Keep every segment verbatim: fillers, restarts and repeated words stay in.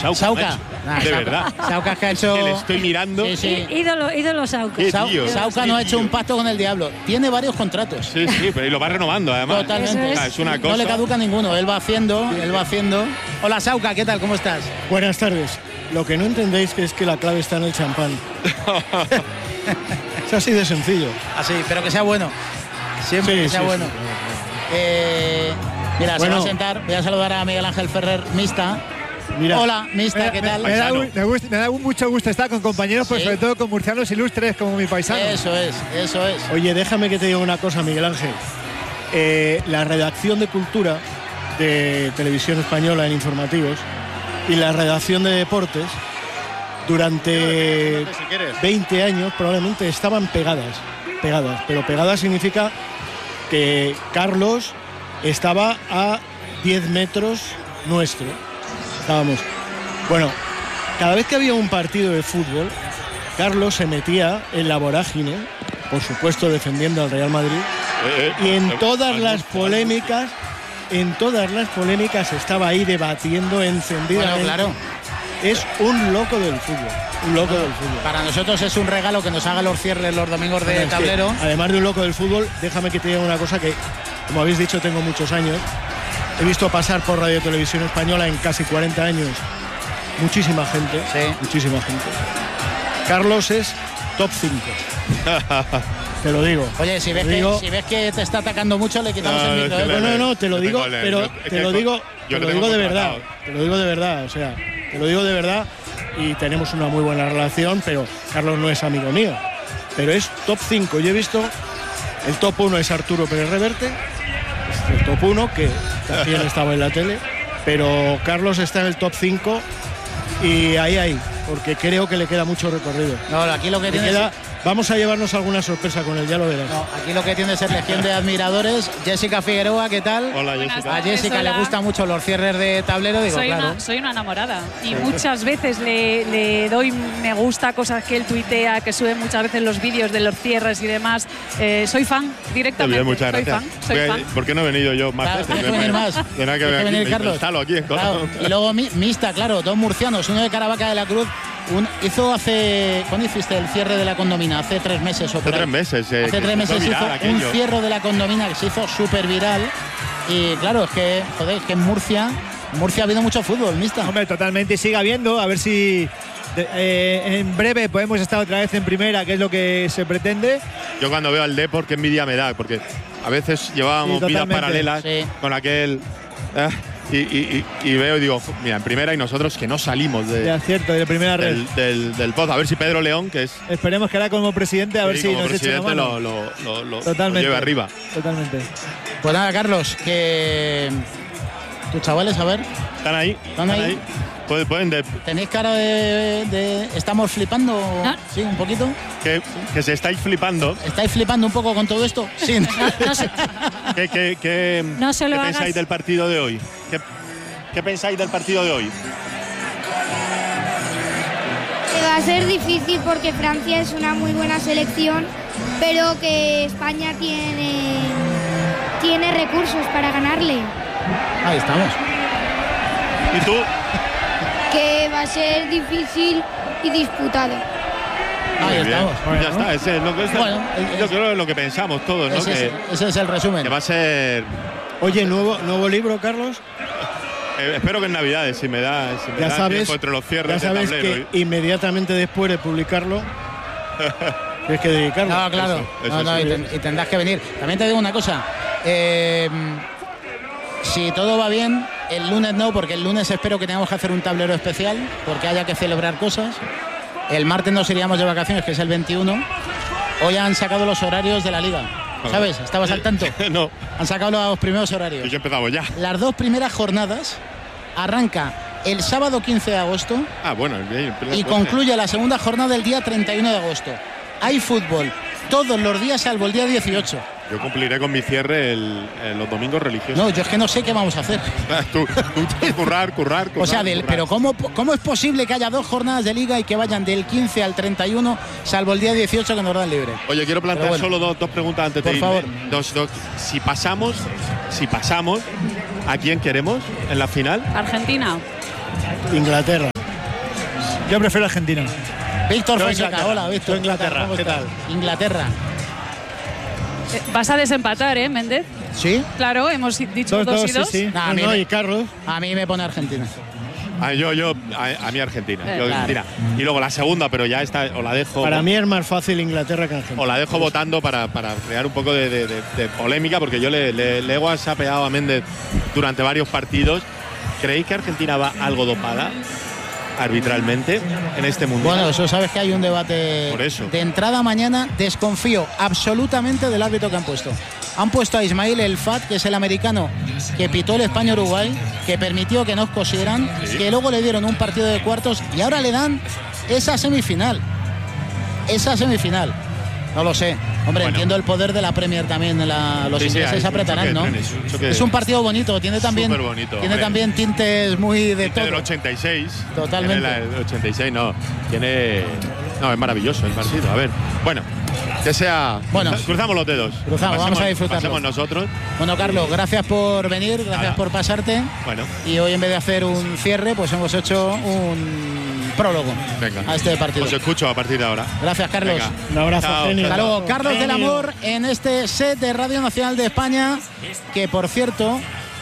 Sauca. Sauca. Nah, de Sauca. verdad. Sauca que ha hecho... Que le estoy mirando. Sí, sí. Ídolo, ídolo Sauca. Sau- tío, Sauca qué no ha hecho tío. un pacto con el diablo. Tiene varios contratos. Sí, sí, pero y lo va renovando además. Totalmente. O sea, es una cosa. No le caduca ninguno. Él va haciendo, él va haciendo. Hola, Sauca, ¿qué tal? ¿Cómo estás? Buenas tardes. Lo que no entendéis que es que la clave está en el champán. Es así de sencillo. Así, pero que sea bueno. Siempre Sí, que sea sí, bueno. sí. Eh, mira, Bueno. se va a sentar. Voy a saludar a Miguel Ángel Ferrer, Mista. Mira. Hola, Mista, ¿qué tal? Me, me da, Paisano. un- me gusta- me da un mucho gusto estar con compañeros, pero Sí. sobre todo con murcianos ilustres como mi paisano. Eso es, eso es. Oye, déjame que te diga una cosa, Miguel Ángel. Eh, la redacción de Cultura de Televisión Española en informativos y la redacción de Deportes durante Si quieres. veinte años probablemente estaban pegadas. Pegadas. Pero pegadas significa que Carlos estaba a diez metros nuestro. Estábamos. Bueno, cada vez que había un partido de fútbol, Carlos se metía en la vorágine, por supuesto defendiendo al Real Madrid, Eh, eh, y en eh, todas eh, las eh, polémicas, en todas las polémicas estaba ahí debatiendo encendidamente. Bueno, claro. Es un loco del fútbol, un loco del fútbol. Para nosotros es un regalo que nos haga los cierres los domingos de Es que, tablero. además de un loco del fútbol, déjame que te diga una cosa que, como habéis dicho, tengo muchos años. He visto pasar por Radio Televisión Española en casi cuarenta años muchísima gente, Sí. muchísima gente. Carlos es top cinco. Te lo digo. Oye, si ves, Te digo- que, si ves que te está atacando mucho, le quitamos No, el es micro. que ¿eh? le- No, no, no, te lo Yo digo, tengo el- pero yo- es te que lo con- digo, yo te que lo tengo digo de verdad, contratado. te lo digo de verdad, o sea, te lo digo de verdad y tenemos una muy buena relación, pero Carlos no es amigo mío, pero es top cinco. Yo he visto, el top uno es Arturo Pérez Reverte, es el top uno que también estaba en la tele, pero Carlos está en el top cinco y ahí, ahí, porque creo que le queda mucho recorrido. No, aquí lo que Le tiene queda- es, vamos a llevarnos alguna sorpresa con él, ya lo verás. no, aquí lo que tiene es legión de admiradores. Jessica Figueroa, ¿qué tal? Hola, Buenas Jessica. A Jessica Hola. le gustan mucho los cierres de tablero, digo, soy, claro. una, soy una enamorada y muchas veces le, le doy me gusta a cosas que él tuitea, que sube muchas veces los vídeos de los cierres y demás. Eh, soy fan Muy directamente. bien, muchas soy gracias. fan, soy Porque- fan. ¿Por qué no he venido yo más Claro, veces? tienes que venir más. Tendrá que, Tienes que aquí, venir, me Carlos. instalo aquí en Claro, Colón. y luego mi- Mista, claro, dos murcianos, uno de Caravaca de la Cruz. Un, hizo hace. ¿Cuándo hiciste el cierre de la condomina? Hace tres meses o por Hace ahí. tres meses. eh, Hace que tres se meses hizo hizo viral un aquello. cierre de la condomina que se hizo súper viral. Y claro, es que, joder, es que en Murcia, en Murcia ha habido mucho fútbol, Mista. Hombre, totalmente, sigue habiendo, a ver si de- eh, en breve podemos estar otra vez en primera, que es lo que se pretende. Yo cuando veo al Depor, qué envidia me da, porque a veces llevábamos Sí, vidas totalmente. paralelas Sí. con aquel. eh, y, y- y- y veo y digo, mira, en primera y nosotros que no salimos de, Ya, cierto, de primera red. del, del, del pozo. A ver si Pedro León, que es Esperemos que ahora como presidente, a ver sí, si como nos echa una presidente, mano. lo, lo, lo, lo- lo Totalmente. lleve arriba. Totalmente. Pues nada, Carlos, que. Tus chavales, a ver, ¿Están ahí? ¿Están ahí? Pueden, pueden de- ¿tenéis cara de. de- ¿Estamos flipando? No. Sí, un poquito. que, que se estáis flipando. ¿Estáis flipando un poco con todo esto? Sí. No, no se- ¿Qué, qué, qué- No se lo qué hagas. pensáis del partido de hoy? ¿Qué, qué pensáis del partido de hoy? Que va a ser difícil porque Francia es una muy buena selección, pero que España tiene, tiene recursos para ganarle. Ahí estamos. ¿Y tú? Que va a ser difícil y disputado. Ahí Muy bien. estamos. Ya está, ese es lo que, es- Bueno, es- yo creo que es lo que pensamos todos, ¿no? Ese, Que, es, ese es el resumen. que va a ser. Oye, nuevo, nuevo libro, Carlos. eh, espero que en Navidades, si me da, si me Ya da sabes, tiempo entre los ya cierres de sabes tablero. que inmediatamente después de publicarlo tienes que dedicarlo. No, claro. Eso, eso No, no, sí. y, ten- y tendrás que venir. También te digo una cosa. eh, si todo va bien, el lunes no, porque el lunes espero que tengamos que hacer un tablero especial, porque haya que celebrar cosas. El martes nos iríamos de vacaciones, que es el veintiuno. Hoy han sacado los horarios de la liga. ¿Sabes? ¿Estabas al tanto? No, Han sacado los primeros horarios. y ya empezamos ya. Las dos primeras jornadas arranca el sábado quince de agosto Ah, bueno, bien, y concluye la segunda jornada el día treinta y uno de agosto. Hay fútbol todos los días salvo el día dieciocho. Yo cumpliré con mi cierre el, el- los domingos religiosos. No, yo es que no sé qué vamos a hacer. tú, tú tienes que currar, currar, currar. O sea, del- currar. pero ¿cómo, ¿cómo es posible que haya dos jornadas de liga y que vayan del quince al treinta y uno, salvo el día dieciocho que nos dan libre? Oye, quiero plantear Pero bueno. solo dos, dos preguntas antes Por de irme. favor. Dos, dos. Si pasamos, si pasamos, ¿a quién queremos en la final? Argentina. Inglaterra. Yo prefiero Argentina. Víctor Yo Fonseca, Inglaterra. hola Víctor. Yo Inglaterra, ¿Cómo ¿qué estás? tal? Inglaterra. Eh, Vas a desempatar, ¿eh, Méndez? ¿Sí? Claro, hemos dicho Dos, dos, dos, y dos. sí, sí. Nah, a, No, mí no, me, y Carlos. a mí me pone Argentina. Ah, yo, yo, a, a mí Argentina. Eh, Yo claro. Argentina. Y luego la segunda, pero ya está, o la dejo. Para mí es más fácil Inglaterra que Argentina. O la dejo votando para, para crear un poco de, de- de- de polémica, porque yo le, le, le he whatsappeado a Méndez durante varios partidos. ¿Creéis que Argentina va algo dopada arbitralmente en este mundial? Bueno, eso sabes que hay un debate. Por eso. De entrada mañana desconfío absolutamente del árbitro que han puesto. Han puesto a Ismail El Fat, que es el americano que pitó el España-Uruguay, que permitió que nos cosieran, Sí. que luego le dieron un partido de cuartos y ahora le dan esa semifinal. Esa semifinal. No lo sé. Hombre, Bueno. entiendo el poder de la Premier también. La, los Sí, sí, ingleses hay un apretarán, choque ¿no? de trenes, un choque Es un partido bonito. Tiene también, Superbonito, tiene hombre. también tintes muy de Tinte del todo. ochenta y seis. Totalmente. Tiene la- el ochenta y seis, no. Tiene. No, es maravilloso el partido. A ver. Bueno, que sea. Bueno. cruza- cruzamos los dedos. Cruzamos, vamos a disfrutarlo. Pasemos nosotros. Bueno, Carlos, gracias por venir, gracias Nada. por pasarte. Bueno, Y hoy en vez de hacer un cierre, pues hemos hecho un prólogo venga. a este partido. Os escucho a partir de ahora. Gracias, Carlos. Venga. Un abrazo, Chao. genio. Hasta luego, Carlos del Genio. Amor en este set de Radio Nacional de España, que por cierto,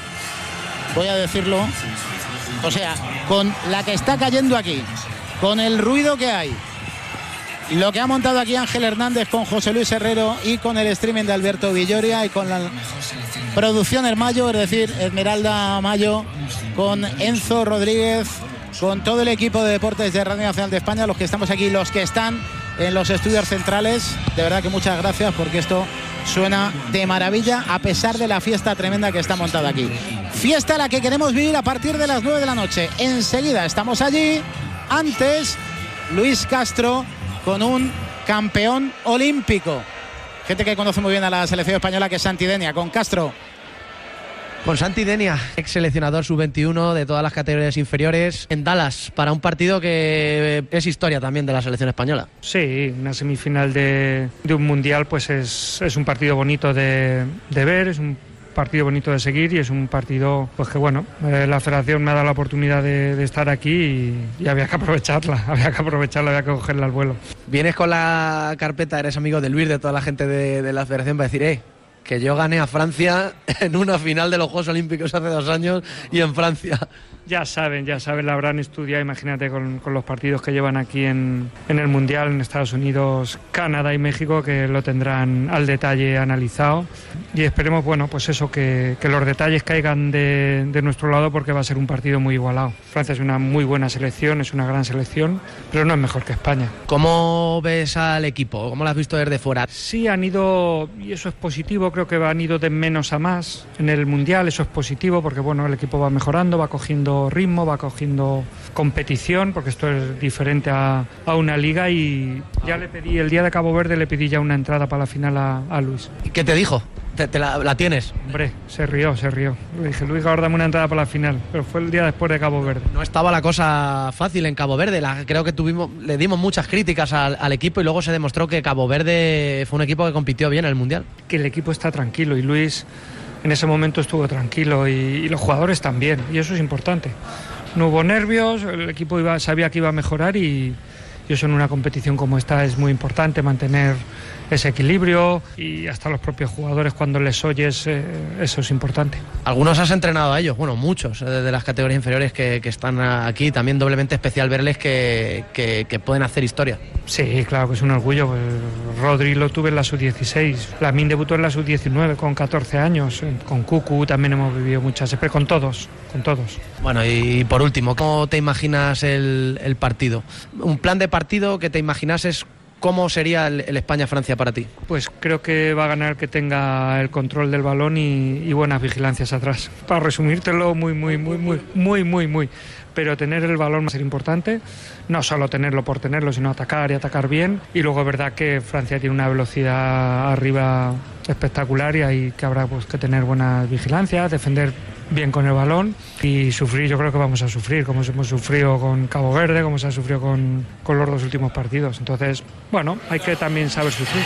voy a decirlo, o sea, con la que está cayendo aquí, con el ruido que hay, lo que ha montado aquí Ángel Hernández con José Luis Herrero y con el streaming de Alberto Villoria y con la producción Hermayo, es decir, Esmeralda Mayo, con Enzo Rodríguez, con todo el equipo de deportes de Radio Nacional de España, los que estamos aquí, los que están en los estudios centrales. De verdad que muchas gracias, porque esto suena de maravilla a pesar de la fiesta tremenda que está montada aquí. Fiesta la que queremos vivir a partir de las nueve de la noche. Enseguida estamos allí. Antes, Luis Castro con un campeón olímpico. Gente que conoce muy bien a la selección española, que es Santi Denia. Con Castro. Con Santi Denia, ex seleccionador sub veintiuno de todas las categorías inferiores en Dallas, para un partido que es historia también de la selección española. Sí, una semifinal de, de un mundial pues es, es un partido bonito de, de ver, es un partido bonito de seguir y es un partido pues que bueno, eh, la federación me ha dado la oportunidad de, de estar aquí y, y había que aprovecharla, había que aprovecharla, había que cogerla al vuelo. Vienes con la carpeta, eres amigo de Luis, de toda la gente de, de la federación, para decir, eh, que yo gané a Francia en una final de los Juegos Olímpicos hace dos años y en Francia. Ya saben, ya saben, la habrán estudiado, imagínate con, con los partidos que llevan aquí en, en el Mundial, en Estados Unidos, Canadá y México, que lo tendrán al detalle analizado. Y esperemos, bueno, pues eso, que, que los detalles caigan de, de nuestro lado, porque va a ser un partido muy igualado. Francia es una muy buena selección, es una gran selección, pero no es mejor que España. ¿Cómo ves al equipo? ¿Cómo lo has visto desde fuera? Sí, han ido, y eso es positivo, creo que han ido de menos a más en el Mundial, eso es positivo, porque bueno, el equipo va mejorando, va cogiendo ritmo, va cogiendo competición, porque esto es diferente a, a una liga, y ya le pedí, el día de Cabo Verde le pedí ya una entrada para la final a, a Luis. ¿Qué te dijo? ¿Te, te la, la tienes? Hombre, se rió, se rió. Le dije, Luis, ahora dame una entrada para la final, pero fue el día después de Cabo Verde. No estaba la cosa fácil en Cabo Verde. La, creo que tuvimos, le dimos muchas críticas al, al equipo y luego se demostró que Cabo Verde fue un equipo que compitió bien en el Mundial. Que el equipo está tranquilo y Luis en ese momento estuvo tranquilo y, y los jugadores también, y eso es importante. No hubo nervios, el equipo iba, sabía que iba a mejorar y, y eso en una competición como esta es muy importante, mantener ese equilibrio, y hasta los propios jugadores cuando les oyes, eh, eso es importante. Algunos has entrenado a ellos, bueno, muchos eh, de las categorías inferiores que, que están aquí, también doblemente especial verles que, que, que pueden hacer historia. Sí, claro que es un orgullo. Pues Rodri lo tuve en la sub dieciséis, Lamine debutó en la sub diecinueve con catorce años, con Cucu también hemos vivido muchas, pero con todos, con todos. Bueno, y por último, ¿cómo te imaginas el, el partido? Un plan de partido que te imaginases. ¿Cómo sería el, el España-Francia para ti? Pues creo que va a ganar que tenga el control del balón y, y buenas vigilancias atrás. Para resumírtelo muy, muy, muy, muy, muy, muy, muy. Pero tener el balón va a ser importante, no solo tenerlo por tenerlo, sino atacar y atacar bien. Y luego es verdad que Francia tiene una velocidad arriba espectacular y hay que habrá pues que tener buenas vigilancias, defender bien con el balón y sufrir. Yo creo que vamos a sufrir, como hemos sufrido con Cabo Verde, como se ha sufrido con, con los dos últimos partidos. Entonces, bueno, hay que también saber sufrir.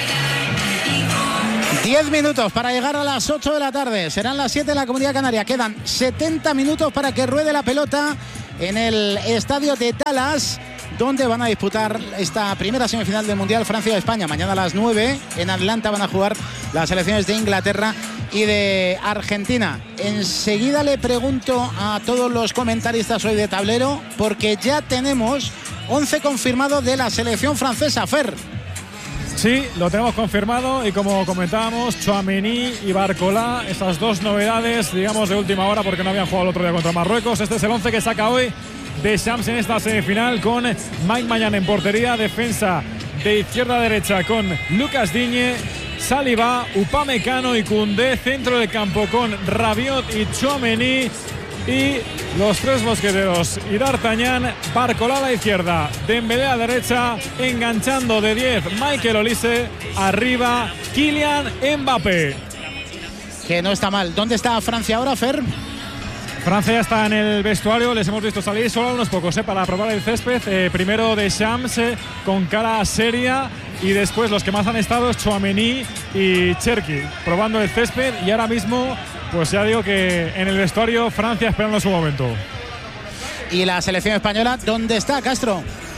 diez minutos para llegar a las ocho de la tarde. Serán las siete en la Comunidad Canaria. Quedan setenta minutos para que ruede la pelota en el estadio de Dallas. donde van a disputar esta primera semifinal del Mundial Francia y España. Mañana a las nueve en Atlanta van a jugar las selecciones de Inglaterra y de Argentina. Enseguida le pregunto a todos los comentaristas hoy de Tablero, porque ya tenemos once confirmados de la selección francesa. Fer. Sí, lo tenemos confirmado y como comentábamos, Tchouaméni y Barcola, estas dos novedades, digamos, de última hora porque no habían jugado el otro día contra Marruecos. Este es el once que saca hoy Deschamps en esta semifinal, con Mike Maignan en portería, defensa de izquierda a derecha con Lucas Digne, Saliba, Upamecano y Koundé, centro de campo con Rabiot y Tchouaméni, y los tres mosqueteros y D'Artagnan, Barcola a la izquierda, Dembélé a la derecha, enganchando de diez Michael Olise, arriba Kylian Mbappé. Que no está mal. ¿Dónde está Francia ahora, Fer? Francia ya está en el vestuario, les hemos visto salir solo unos pocos eh, para probar el césped. Eh, primero Deschamps eh, con cara seria, y después los que más han estado es Tchouaméni y Cherki probando el césped, y ahora mismo pues ya digo que en el vestuario Francia esperando su momento. ¿Y la selección española dónde está, Castro?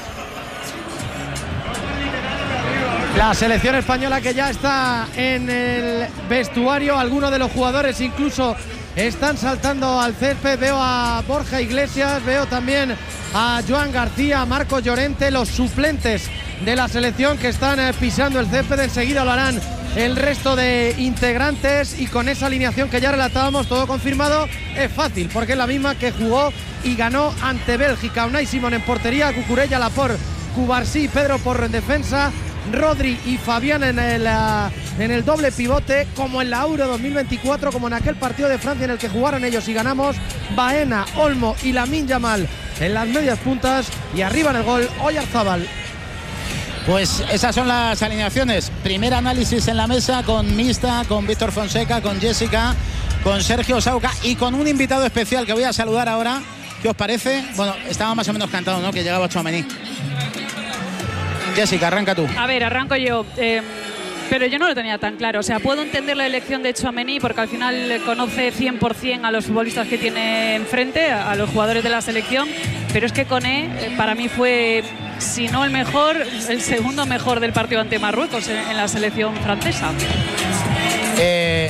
La selección española que ya está en el vestuario, algunos de los jugadores incluso están saltando al césped. Veo a Borja Iglesias, veo también a Joan García, a Marco Llorente, los suplentes de la selección que están eh, pisando el césped. Enseguida lo harán el resto de integrantes, y con esa alineación que ya relatábamos, todo confirmado, es fácil porque es la misma que jugó y ganó ante Bélgica. Unai Simón en portería, Cucurella, Laporte, Cubarsí, Pedro Porro en defensa, Rodri y Fabián en el, uh, en el doble pivote, como en la Euro dos mil veinticuatro, como en aquel partido de Francia en el que jugaron ellos y ganamos. Baena, Olmo y Lamine Yamal en las medias puntas, y arriba en el gol Oyarzabal. Pues esas son las alineaciones. Primer análisis en la mesa con Mista, con Víctor Fonseca, con Jessica, con Sergio Sauca y con un invitado especial que voy a saludar ahora. ¿Qué os parece? Bueno, estaba más o menos cantado, ¿no?, que llegaba Tchouaméni. Jessica, arranca tú. A ver, arranco yo. Eh, pero yo no lo tenía tan claro. O sea, puedo entender la elección de Tchouaméni porque al final conoce cien por cien a los futbolistas que tiene enfrente, a los jugadores de la selección. Pero es que Koné, eh, para mí fue, si no el mejor, el segundo mejor del partido ante Marruecos en, en la selección francesa. Eh,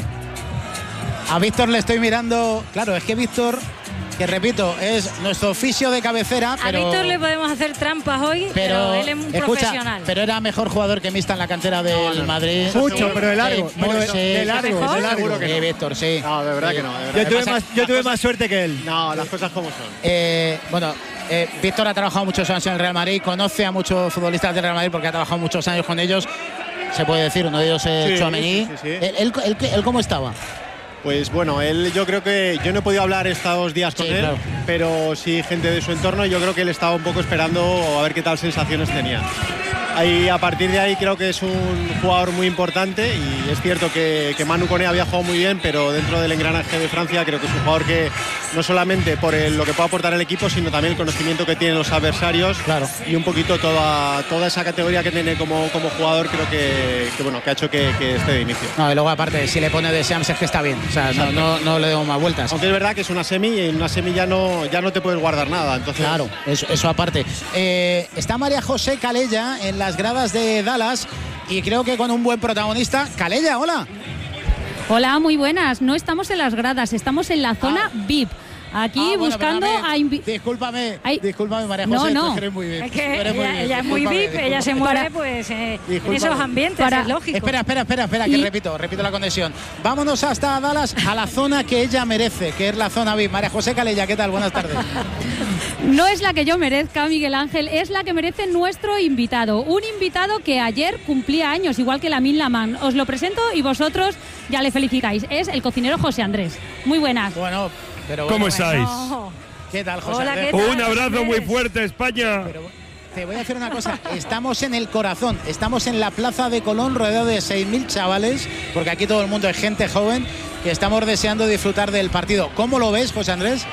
a Víctor le estoy mirando. Claro, es que Víctor, que repito, es nuestro oficio de cabecera. Pero, a Víctor le podemos hacer trampas hoy, pero, pero él es un escucha, profesional. Pero era mejor jugador que Mista en la cantera del no, no, Madrid. Mucho, pero de largo. Sí, pero de, sí, de largo, sí, de largo. Seguro que sí, no. Víctor, sí. No, de verdad sí. que no. De verdad. Yo tuve, más, yo tuve cosas, más suerte que él. No, las cosas como son. Eh, bueno, eh, Víctor ha trabajado muchos años en el Real Madrid, conoce a muchos futbolistas del Real Madrid porque ha trabajado muchos años con ellos. Se puede decir, uno de ellos es sí, Tchouaméni. Sí, sí, sí. ¿Él, él, él, él cómo estaba? Pues bueno, él, yo creo que yo no he podido hablar estos días con sí, él, claro. pero sí gente de su entorno. Yo creo que él estaba un poco esperando a ver qué tal sensaciones tenía. Ahí, a partir de ahí creo que es un jugador muy importante, y es cierto que, que Manu Koné había jugado muy bien, pero dentro del engranaje de Francia creo que es un jugador que no solamente por el, lo que puede aportar el equipo, sino también el conocimiento que tienen los adversarios, claro. y un poquito toda, toda esa categoría que tiene como, como jugador, creo que, que, bueno, que ha hecho que, que esté de inicio. No, y luego aparte, si le pone Deschamps es que está bien, o sea, no, no, no le demos más vueltas. Aunque es verdad que es una semi, y en una semi ya no, ya no te puedes guardar nada, entonces... Claro, eso, eso aparte. Eh, está María José Calella en las gradas de Dallas, y creo que con un buen protagonista. Calella, hola. Hola, muy buenas. No estamos en las gradas, estamos en la zona ah. V I P. Aquí ah, bueno, buscando a invi- Discúlpame, Ay. discúlpame, María José. No, no. Eres muy bien. Es que ella, muy bien. ella es muy V I P, ella se mueve pues eh, en esos ambientes, Para, es lógico. Espera, espera, espera, espera, y... que repito, repito la conexión. Vámonos hasta Dallas, a la zona que ella merece, que es la zona V I P. María José Calella, ¿qué tal? Buenas tardes. No es la que yo merezca, Miguel Ángel, es la que merece nuestro invitado. Un invitado que ayer cumplía años, igual que Lamine Yamal. Os lo presento y vosotros ya le felicitáis. Es el cocinero José Andrés. Muy buenas. Bueno, pero bueno, ¿cómo estáis? No. ¿Qué tal, José Hola, Andrés? ¿qué tal? Un abrazo muy fuerte, España. Pero te voy a decir una cosa, estamos en el corazón, estamos en la Plaza de Colón rodeado de seis mil chavales, porque aquí todo el mundo es gente joven, que estamos deseando disfrutar del partido. ¿Cómo lo ves, José Andrés?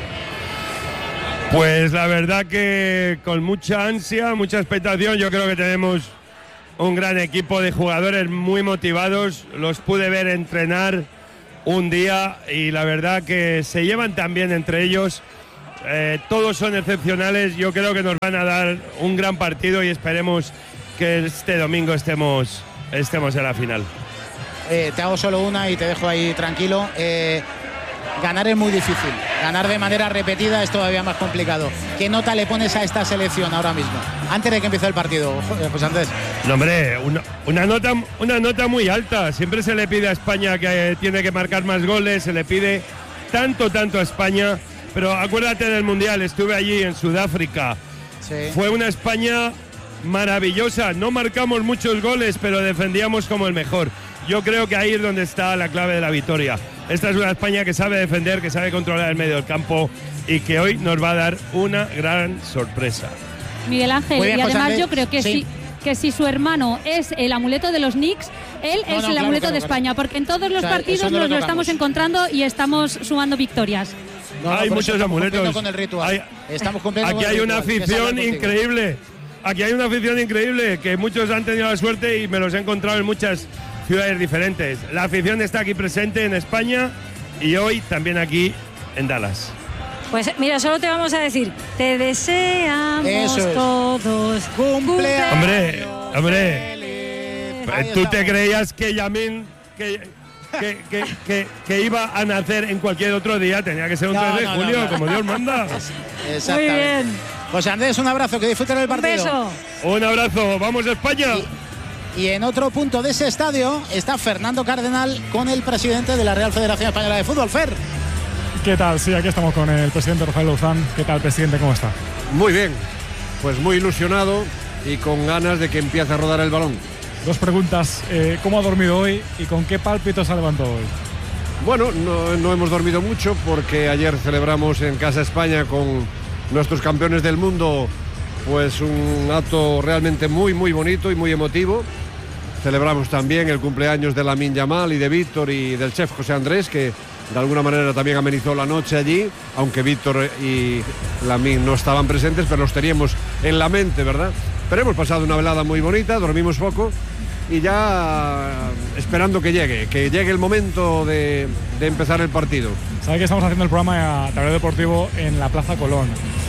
Pues la verdad que con mucha ansia, mucha expectación. Yo creo que tenemos un gran equipo de jugadores muy motivados. Los pude ver entrenar un día y la verdad que se llevan tan bien entre ellos. eh, todos son excepcionales. Yo creo que nos van a dar un gran partido y esperemos que este domingo estemos, estemos en la final. Eh, te hago solo una y te dejo ahí tranquilo. Eh, ganar es muy difícil. Ganar de manera repetida es todavía más complicado. ¿Qué nota le pones a esta selección ahora mismo? Antes de que empiece el partido, José Andrés. No, hombre, una, una, nota, una nota muy alta. Siempre se le pide a España que tiene que marcar más goles, se le pide tanto, tanto a España. Pero acuérdate del Mundial, estuve allí en Sudáfrica. Sí. Fue una España maravillosa. No marcamos muchos goles, pero defendíamos como el mejor. Yo creo que ahí es donde está la clave de la victoria. Esta es una España que sabe defender, que sabe controlar el medio del campo y que hoy nos va a dar una gran sorpresa. Miguel Ángel, bien, y además Andrés, yo creo que sí. si, que si su hermano es el amuleto de los Knicks, él no, es no, el claro amuleto no, de España, claro. porque en todos los o sea, partidos no nos lo, lo estamos encontrando y estamos sumando victorias. No, hay muchos amuletos. Con el ritual. Hay, estamos aquí con hay el una ritual, afición increíble. Aquí hay una afición increíble que muchos han tenido la suerte y me los he encontrado en muchas ciudades diferentes. La afición está aquí presente en España y hoy también aquí en Dallas. Pues mira, solo te vamos a decir, te deseamos es. todos cumpleaños. Hombre, hombre, feliz. ¿Tú te creías que Yamin que, que, que, que, que iba a nacer en cualquier otro día? Tenía que ser un no, tres de no, julio, no, no. como Dios manda. Exactamente. Muy bien. José Andrés, un abrazo, que disfruten el partido. Un beso. Un abrazo, vamos a España. Y, y en otro punto de ese estadio está Fernando Cardenal con el presidente de la Real Federación Española de Fútbol, Fer. ¿Qué tal? Sí, aquí estamos con el presidente Rafael Luzán. ¿Qué tal, presidente? ¿Cómo está? Muy bien, pues muy ilusionado y con ganas de que empiece a rodar el balón. Dos preguntas. Eh, ¿Cómo ha dormido hoy y con qué pálpito se ha levantado hoy? Bueno, no, no hemos dormido mucho porque ayer celebramos en Casa España con nuestros campeones del mundo pues un acto realmente muy muy bonito y muy emotivo. Celebramos también el cumpleaños de Lamine Yamal y de Víctor y del chef José Andrés, que de alguna manera también amenizó la noche allí, aunque Víctor y Lamine no estaban presentes, pero los teníamos en la mente, ¿verdad? Pero hemos pasado una velada muy bonita, dormimos poco y ya esperando que llegue, que llegue el momento de, de empezar el partido. Sabe que estamos haciendo el programa a Tablero Deportivo en la Plaza Colón.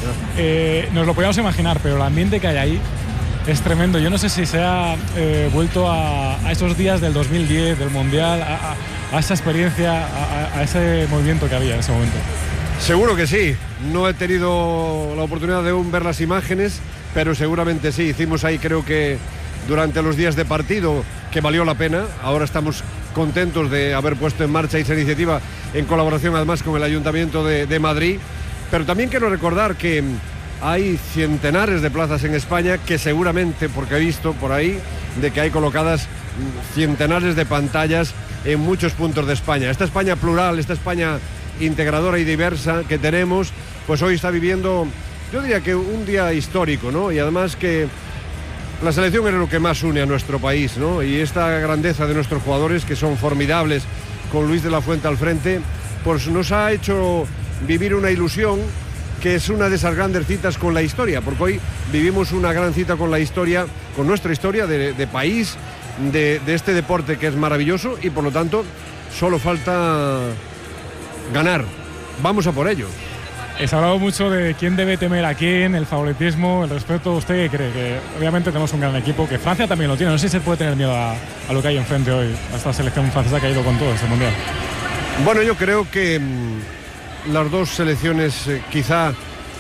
Eh, nos lo podíamos imaginar, pero el ambiente que hay ahí es tremendo. Yo no sé si se ha eh, vuelto a, a esos días del dos mil diez, del Mundial, a, a, a esa experiencia, a, a ese movimiento que había en ese momento. Seguro que sí. No he tenido la oportunidad de aún ver las imágenes, pero seguramente sí. Hicimos ahí, creo que durante los días de partido, que valió la pena. Ahora estamos contentos de haber puesto en marcha esa iniciativa en colaboración además con el Ayuntamiento de, de Madrid. Pero también quiero recordar que hay centenares de plazas en España que seguramente, porque he visto por ahí, de que hay colocadas centenares de pantallas en muchos puntos de España. Esta España plural, esta España integradora y diversa que tenemos, pues hoy está viviendo, yo diría que un día histórico, ¿no? Y además que la selección es lo que más une a nuestro país, ¿no? Y esta grandeza de nuestros jugadores, que son formidables, con Luis de la Fuente al frente, pues nos ha hecho vivir una ilusión que es una de esas grandes citas con la historia, porque hoy vivimos una gran cita con la historia, con nuestra historia de, de país, de, de este deporte que es maravilloso y por lo tanto solo falta ganar. Vamos a por ello. Se ha hablado mucho de quién debe temer a quién, el favoritismo, el respeto. ¿Usted qué cree? Que obviamente tenemos un gran equipo, que Francia también lo tiene. No sé si se puede tener miedo a, a lo que hay enfrente hoy, a esta selección francesa que ha ido con todo este mundial. Bueno, yo creo que mmm, las dos selecciones eh, quizá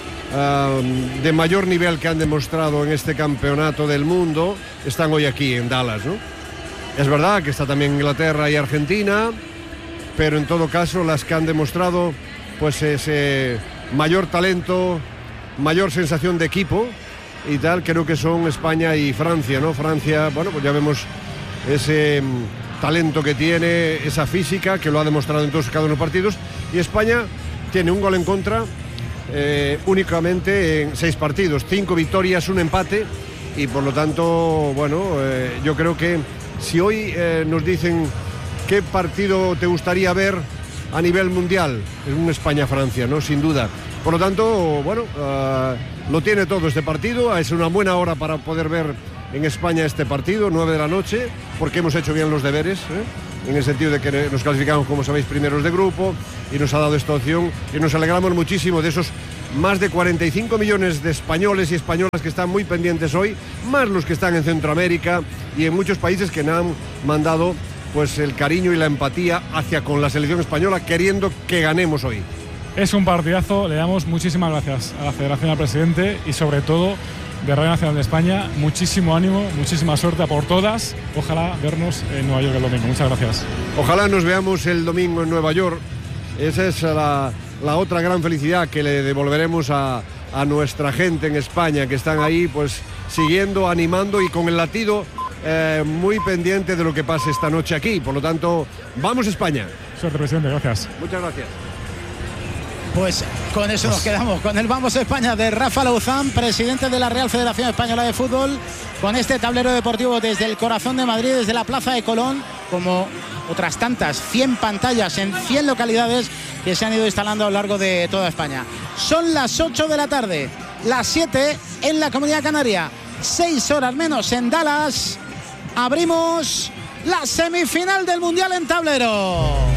uh, de mayor nivel que han demostrado en este campeonato del mundo están hoy aquí en Dallas, ¿no? Es verdad que está también Inglaterra y Argentina, pero en todo caso las que han demostrado pues ese mayor talento, mayor sensación de equipo y tal, creo que son España y Francia, ¿no? Francia, bueno, pues ya vemos ese um, talento que tiene, esa física que lo ha demostrado en todos cada uno de los partidos, y España tiene un gol en contra eh, únicamente en seis partidos, cinco victorias, un empate, y por lo tanto, bueno, eh, yo creo que si hoy eh, nos dicen qué partido te gustaría ver a nivel mundial, es un España-Francia, ¿no? Sin duda. Por lo tanto, bueno, uh, lo tiene todo este partido, es una buena hora para poder ver en España este partido, nueve de la noche, porque hemos hecho bien los deberes, ¿eh? En el sentido de que nos clasificamos, como sabéis, primeros de grupo, y nos ha dado esta opción, y nos alegramos muchísimo de esos más de cuarenta y cinco millones de españoles y españolas que están muy pendientes hoy, más los que están en Centroamérica y en muchos países que nos han mandado pues el cariño y la empatía hacia con la selección española, queriendo que ganemos hoy. Es un partidazo, le damos muchísimas gracias a la Federación, al presidente y sobre todo de Radio Nacional de España. Muchísimo ánimo, muchísima suerte a por todas. Ojalá vernos en Nueva York el domingo. Muchas gracias. Ojalá nos veamos el domingo en Nueva York. Esa es la, la otra gran felicidad que le devolveremos a, a nuestra gente en España, que están ahí pues siguiendo, animando y con el latido eh, muy pendiente de lo que pase esta noche aquí. Por lo tanto, ¡vamos España! Suerte, presidente, gracias. Muchas gracias. Pues con eso nos quedamos, con el Vamos España de Rafa Lauzán, presidente de la Real Federación Española de Fútbol, con este tablero deportivo desde el corazón de Madrid, desde la Plaza de Colón, como otras tantas, cien pantallas en cien localidades que se han ido instalando a lo largo de toda España. Son las ocho de la tarde, las siete en la Comunidad Canaria, seis horas menos en Dallas. Abrimos la semifinal del Mundial en tablero.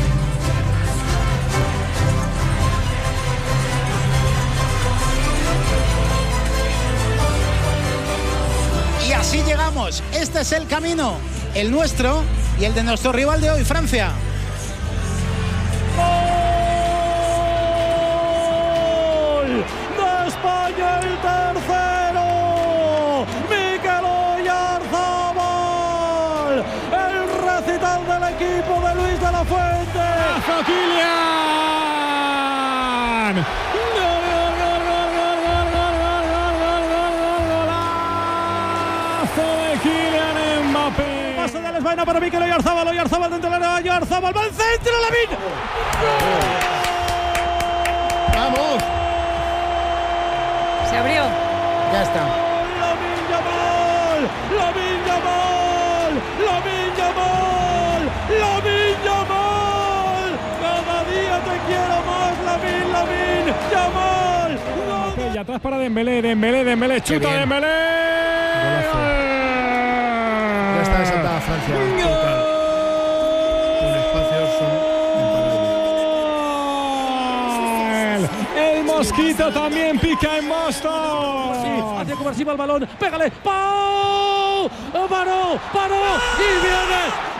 Y así llegamos. Este es el camino, el nuestro y el de nuestro rival de hoy, Francia. ¡Gol de España, el tercero! ¡Mikel Oyarzabal! El recital del equipo de Luis de la Fuente. ¡Kylian! Pase de la España para Mikel Oyarzabal. Oyarzabal dentro del área. Oyarzabal va al centro. Lamine. ¡Vamos! Se abrió. Ya está. Lamine Yamal. Lamine Yamal. Lamine Yamal. Lamine Yamal. Cada día te quiero más, Lamine. Lamine Yamal. Y atrás para Dembélé. Dembélé, Dembélé. Chuta Dembélé. Ya está desatada Francia. Total. Con espacios son imparables. El Mosquito también pica en Boston. Sí, hacia Cobarsiva el balón. Pégale. ¡Pau! Paró, paró. Y viene.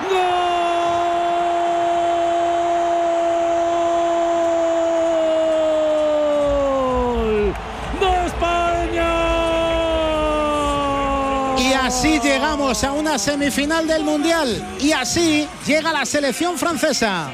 ¡Gol! ¡De España! Y así llegamos a una semifinal del Mundial. Y así llega la selección francesa.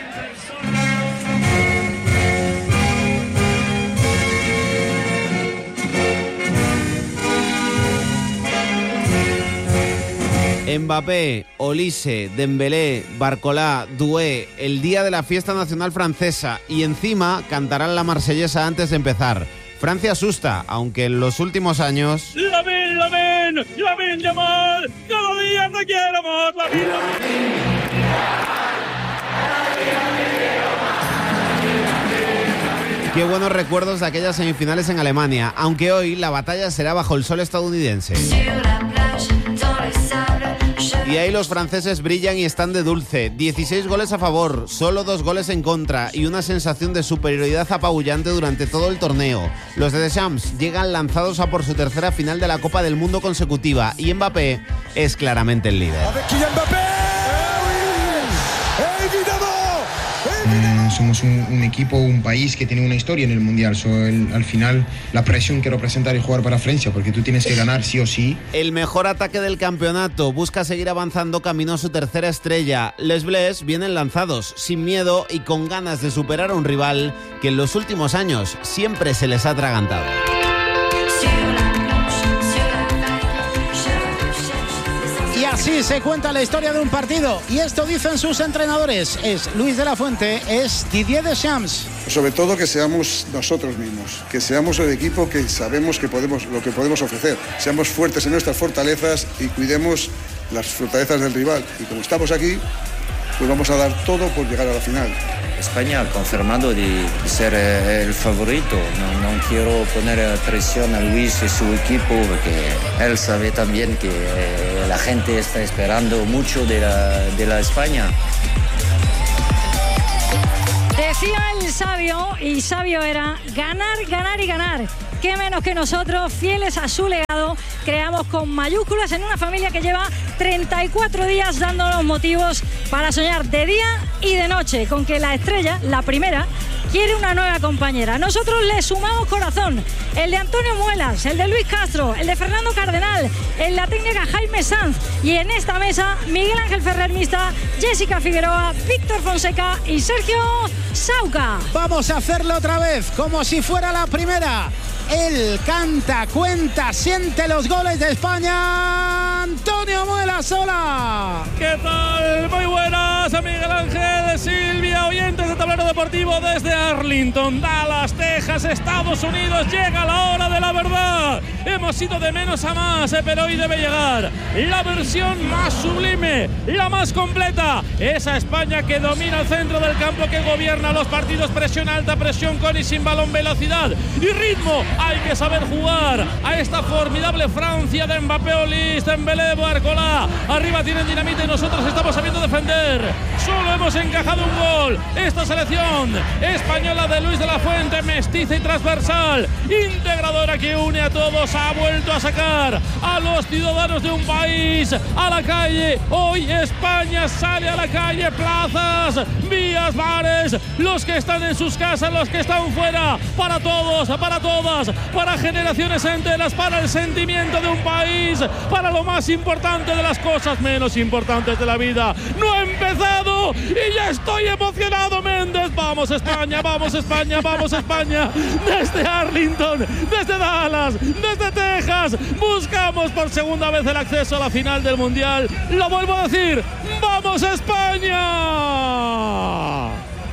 Mbappé, Olise, Dembélé, Barcola, Doué, el día de la fiesta nacional francesa, y encima cantarán la marsellesa antes de empezar. Francia asusta, aunque en los últimos años... ¡Lamine, Lamine! ¡Lamine Yamal! ¡Cada día te quiero más, Lamine! Qué buenos recuerdos de aquellas semifinales en Alemania, aunque hoy la batalla será bajo el sol estadounidense. Y ahí los franceses brillan y están de dulce. dieciséis goles a favor, solo dos goles en contra y una sensación de superioridad apabullante durante todo el torneo. Los de Deschamps llegan lanzados a por su tercera final de la Copa del Mundo consecutiva y Mbappé es claramente el líder. Mm, somos un, un equipo, un país que tiene una historia en el Mundial. So, el, al final, la presión que representa el jugar para Francia, porque tú tienes que ganar sí o sí. El mejor ataque del campeonato busca seguir avanzando camino a su tercera estrella. Les Bleus vienen lanzados, sin miedo y con ganas de superar a un rival que en los últimos años siempre se les ha atragantado. Y así se cuenta la historia de un partido. Y esto dicen sus entrenadores. Es Luis de la Fuente, es Didier Deschamps. Sobre todo que seamos nosotros mismos, que seamos el equipo que sabemos que podemos, lo que podemos ofrecer. Seamos fuertes en nuestras fortalezas y cuidemos las fortalezas del rival. Y como estamos aquí, pues vamos a dar todo por llegar a la final. España ha confirmado de ser el favorito. No, no quiero poner presión a Luis y su equipo porque él sabe también que la gente está esperando mucho de la, de la España. De decía el sabio, y sabio era ganar, ganar y ganar. Qué menos que nosotros, fieles a su legado, creamos con mayúsculas en una familia que lleva treinta y cuatro días dándonos motivos para soñar de día y de noche, con que la estrella, la primera, quiere una nueva compañera. Nosotros le sumamos corazón, el de Antonio Muelas, el de Luis Castro, el de Fernando Cardenal, en la técnica Jaime Sanz, y en esta mesa Miguel Ángel Ferrer Mista, Jessica Figueroa, Víctor Fonseca y Sergio Sauca. Vamos a hacerlo otra vez, como si fuera la primera. Él canta, cuenta, siente los goles de España. Antonio Muelas, hola. ¿Qué tal? Muy buenas, Miguel Ángel, Silvia, oyentes de Tablero Deportivo desde Arlington, Dallas, Texas, Estados Unidos. Llega la hora de la verdad. Hemos ido de menos a más, pero hoy debe llegar la versión más sublime, la más completa. Esa España que domina el centro del campo, que gobierna los partidos, presión alta, presión con y sin balón, velocidad y ritmo. Hay que saber jugar a esta formidable Francia de Mbappé, Olís, Dembélé, Barcola. Arriba tienen dinamita y nosotros estamos sabiendo defender. Solo hemos encajado un gol. Esta selección española de Luis de la Fuente, mestiza y transversal, integradora, que une a todos, ha vuelto a sacar a los ciudadanos de un país a la calle. Hoy España sale a la calle, plazas, vías, bares, los que están en sus casas, los que están fuera, para todos, para todas, para generaciones enteras, para el sentimiento de un país, para lo más importante de las cosas menos importantes de la vida. No he empezado y ya estoy emocionado, Méndez. Vamos España, vamos España, vamos España. Desde Arlington, desde Dallas, desde Texas, buscamos por segunda vez el acceso a la final del Mundial. Lo vuelvo a decir, ¡vamos España!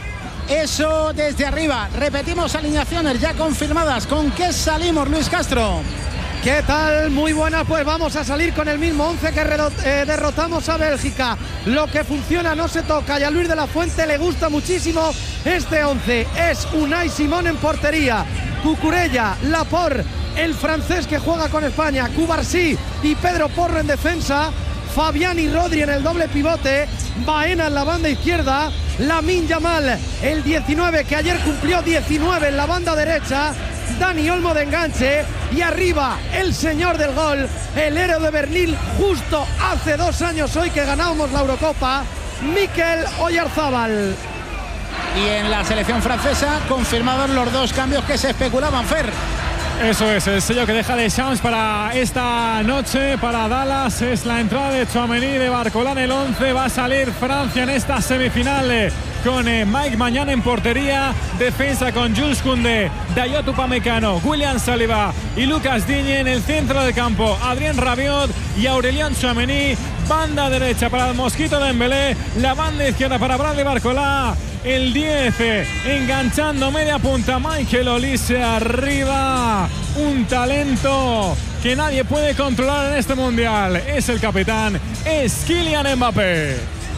Eso desde arriba. Repetimos alineaciones ya confirmadas. ¿Con qué salimos, Luis Castro? ¿Qué tal? Muy buena, pues vamos a salir con el mismo once que eh, derrotamos a Bélgica. Lo que funciona no se toca y a Luis de la Fuente le gusta muchísimo este once. Es Unai Simón en portería, Cucurella, Laporte, el francés que juega con España, Cubarsí y Pedro Porro en defensa, Fabián y Rodri en el doble pivote, Baena en la banda izquierda, Lamine Yamal, el diecinueve, que ayer cumplió diecinueve en la banda derecha, Dani Olmo de enganche, y arriba el señor del gol, el héroe de Berlín, justo hace dos años hoy que ganábamos la Eurocopa, Mikel Oyarzábal. Y en la selección francesa confirmados los dos cambios que se especulaban, Fer. Eso es, el sello que deja Deschamps para esta noche, para Dallas, es la entrada de Tchouaméni, de Barcola en el once. Va a salir Francia en esta semifinal con eh, Mike Maignan en portería, defensa con Jules Koundé, Dayot Upamecano, William Saliba y Lucas Digne en el centro del campo, Adrien Rabiot y Aurélien Tchouaméni. Banda derecha para el Mosquito Dembélé, la banda izquierda para Bradley Barcola. El diez, enganchando media punta, Michael Olise arriba. Un talento que nadie puede controlar en este mundial. Es el capitán, es Kylian Mbappé.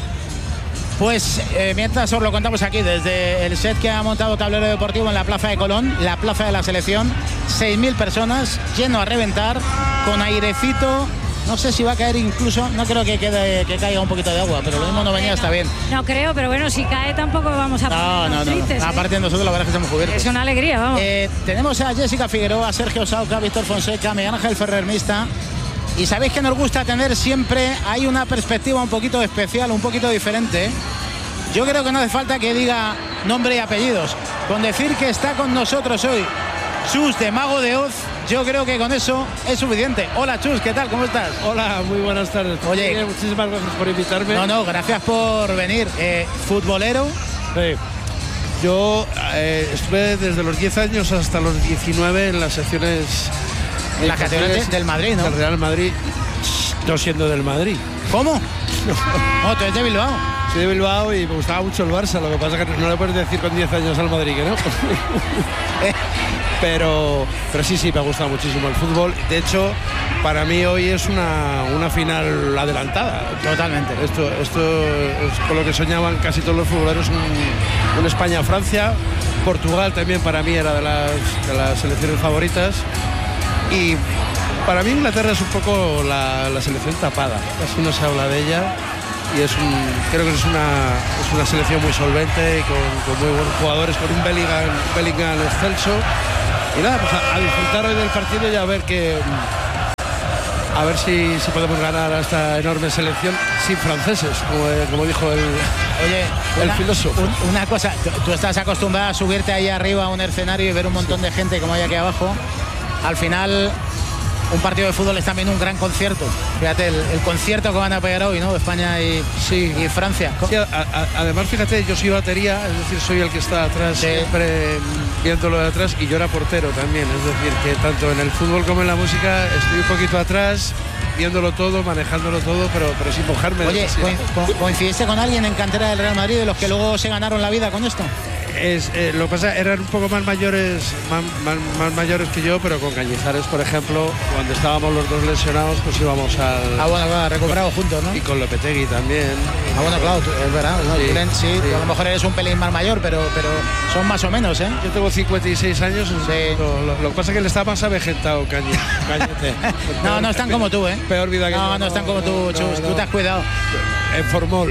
Pues eh, mientras os lo contamos aquí desde el set que ha montado Tablero Deportivo en la Plaza de Colón, la plaza de la selección, seis mil personas, lleno a reventar, con airecito. No sé si va a caer incluso, no creo que, quede, que caiga un poquito de agua, pero lo mismo no venía, está bien. No creo, pero bueno, si cae tampoco vamos a No, no, no, tristes, no. ¿eh? Aparte nosotros la verdad es que estamos cubiertos. Es una alegría, vamos. Eh, tenemos a Jessica Figueroa, Sergio Sauca, Víctor Fonseca, Miguel Ángel Ferrer Mista. Y sabéis que nos gusta tener siempre, hay una perspectiva un poquito especial, un poquito diferente. Yo creo que no hace falta que diga nombre y apellidos. Con decir que está con nosotros hoy Chus de Mago de Oz, yo creo que con eso es suficiente. Hola Chus, ¿qué tal? ¿Cómo estás? Hola, muy buenas tardes. Oye, Oye, muchísimas gracias por invitarme. No, no, gracias por venir. Eh, ¿Futbolero? Sí. Yo eh, estuve desde los diez años hasta los diecinueve en las secciones... En las categorías del Madrid, ¿no? Del Real Madrid, no siendo del Madrid. ¿Cómo? No, tú eres de Bilbao. Soy de Bilbao y me gustaba mucho el Barça, lo que pasa es que no le puedes decir con diez años al Madrid que no. pero, pero sí, sí, me ha gustado muchísimo el fútbol. De hecho, para mí hoy es una, una final adelantada. Totalmente. Esto, esto es con lo que soñaban casi todos los futboleros, un, un España-Francia. Portugal también para mí era de las, de las selecciones favoritas. Y para mí Inglaterra es un poco la, la selección tapada, casi no se habla de ella. y es un, creo que es una, es una selección muy solvente y con, con muy buenos jugadores, con un Bellingham, Bellingham excelso. Y nada, pues a, a disfrutar hoy del partido y a ver que a ver si, si podemos ganar a esta enorme selección sin franceses, como, como dijo el, Oye, el una, filósofo. Un, una cosa, tú, tú estás acostumbrado a subirte ahí arriba a un escenario y ver un montón de gente como hay aquí abajo. Al final, un partido de fútbol es también un gran concierto. Fíjate, el, el concierto que van a pegar hoy, ¿no? España y, sí. y Francia. Sí, a, a, además, fíjate, yo soy batería, es decir, soy el que está atrás, sí. siempre viéndolo de atrás, y yo era portero también. Es decir, que tanto en el fútbol como en la música estoy un poquito atrás, viéndolo todo, manejándolo todo, pero, pero sin mojarme. Oye, co ¿coincidiste con alguien en cantera del Real Madrid de los que luego se ganaron la vida con esto? Es, eh, lo que pasa, eran un poco más mayores más, más, más mayores que yo, pero con Cañizares, por ejemplo, cuando estábamos los dos lesionados, pues íbamos al... Ah, bueno, claro, recuperados juntos, ¿no? Y con Lopetegui también. Ah, bueno, claro, es verdad, ¿no? Sí, Trent, sí, sí. A lo mejor eres un pelín más mayor, pero, pero son más o menos, ¿eh? Yo tengo cincuenta y seis años, sí. lo, lo, lo que pasa es que le está más avejentado, Cañi, Cañete. No, no están como tú, ¿eh? Peor vida que No, yo. no están como tú, Chus, no, no. Tú te has cuidado. En Formol.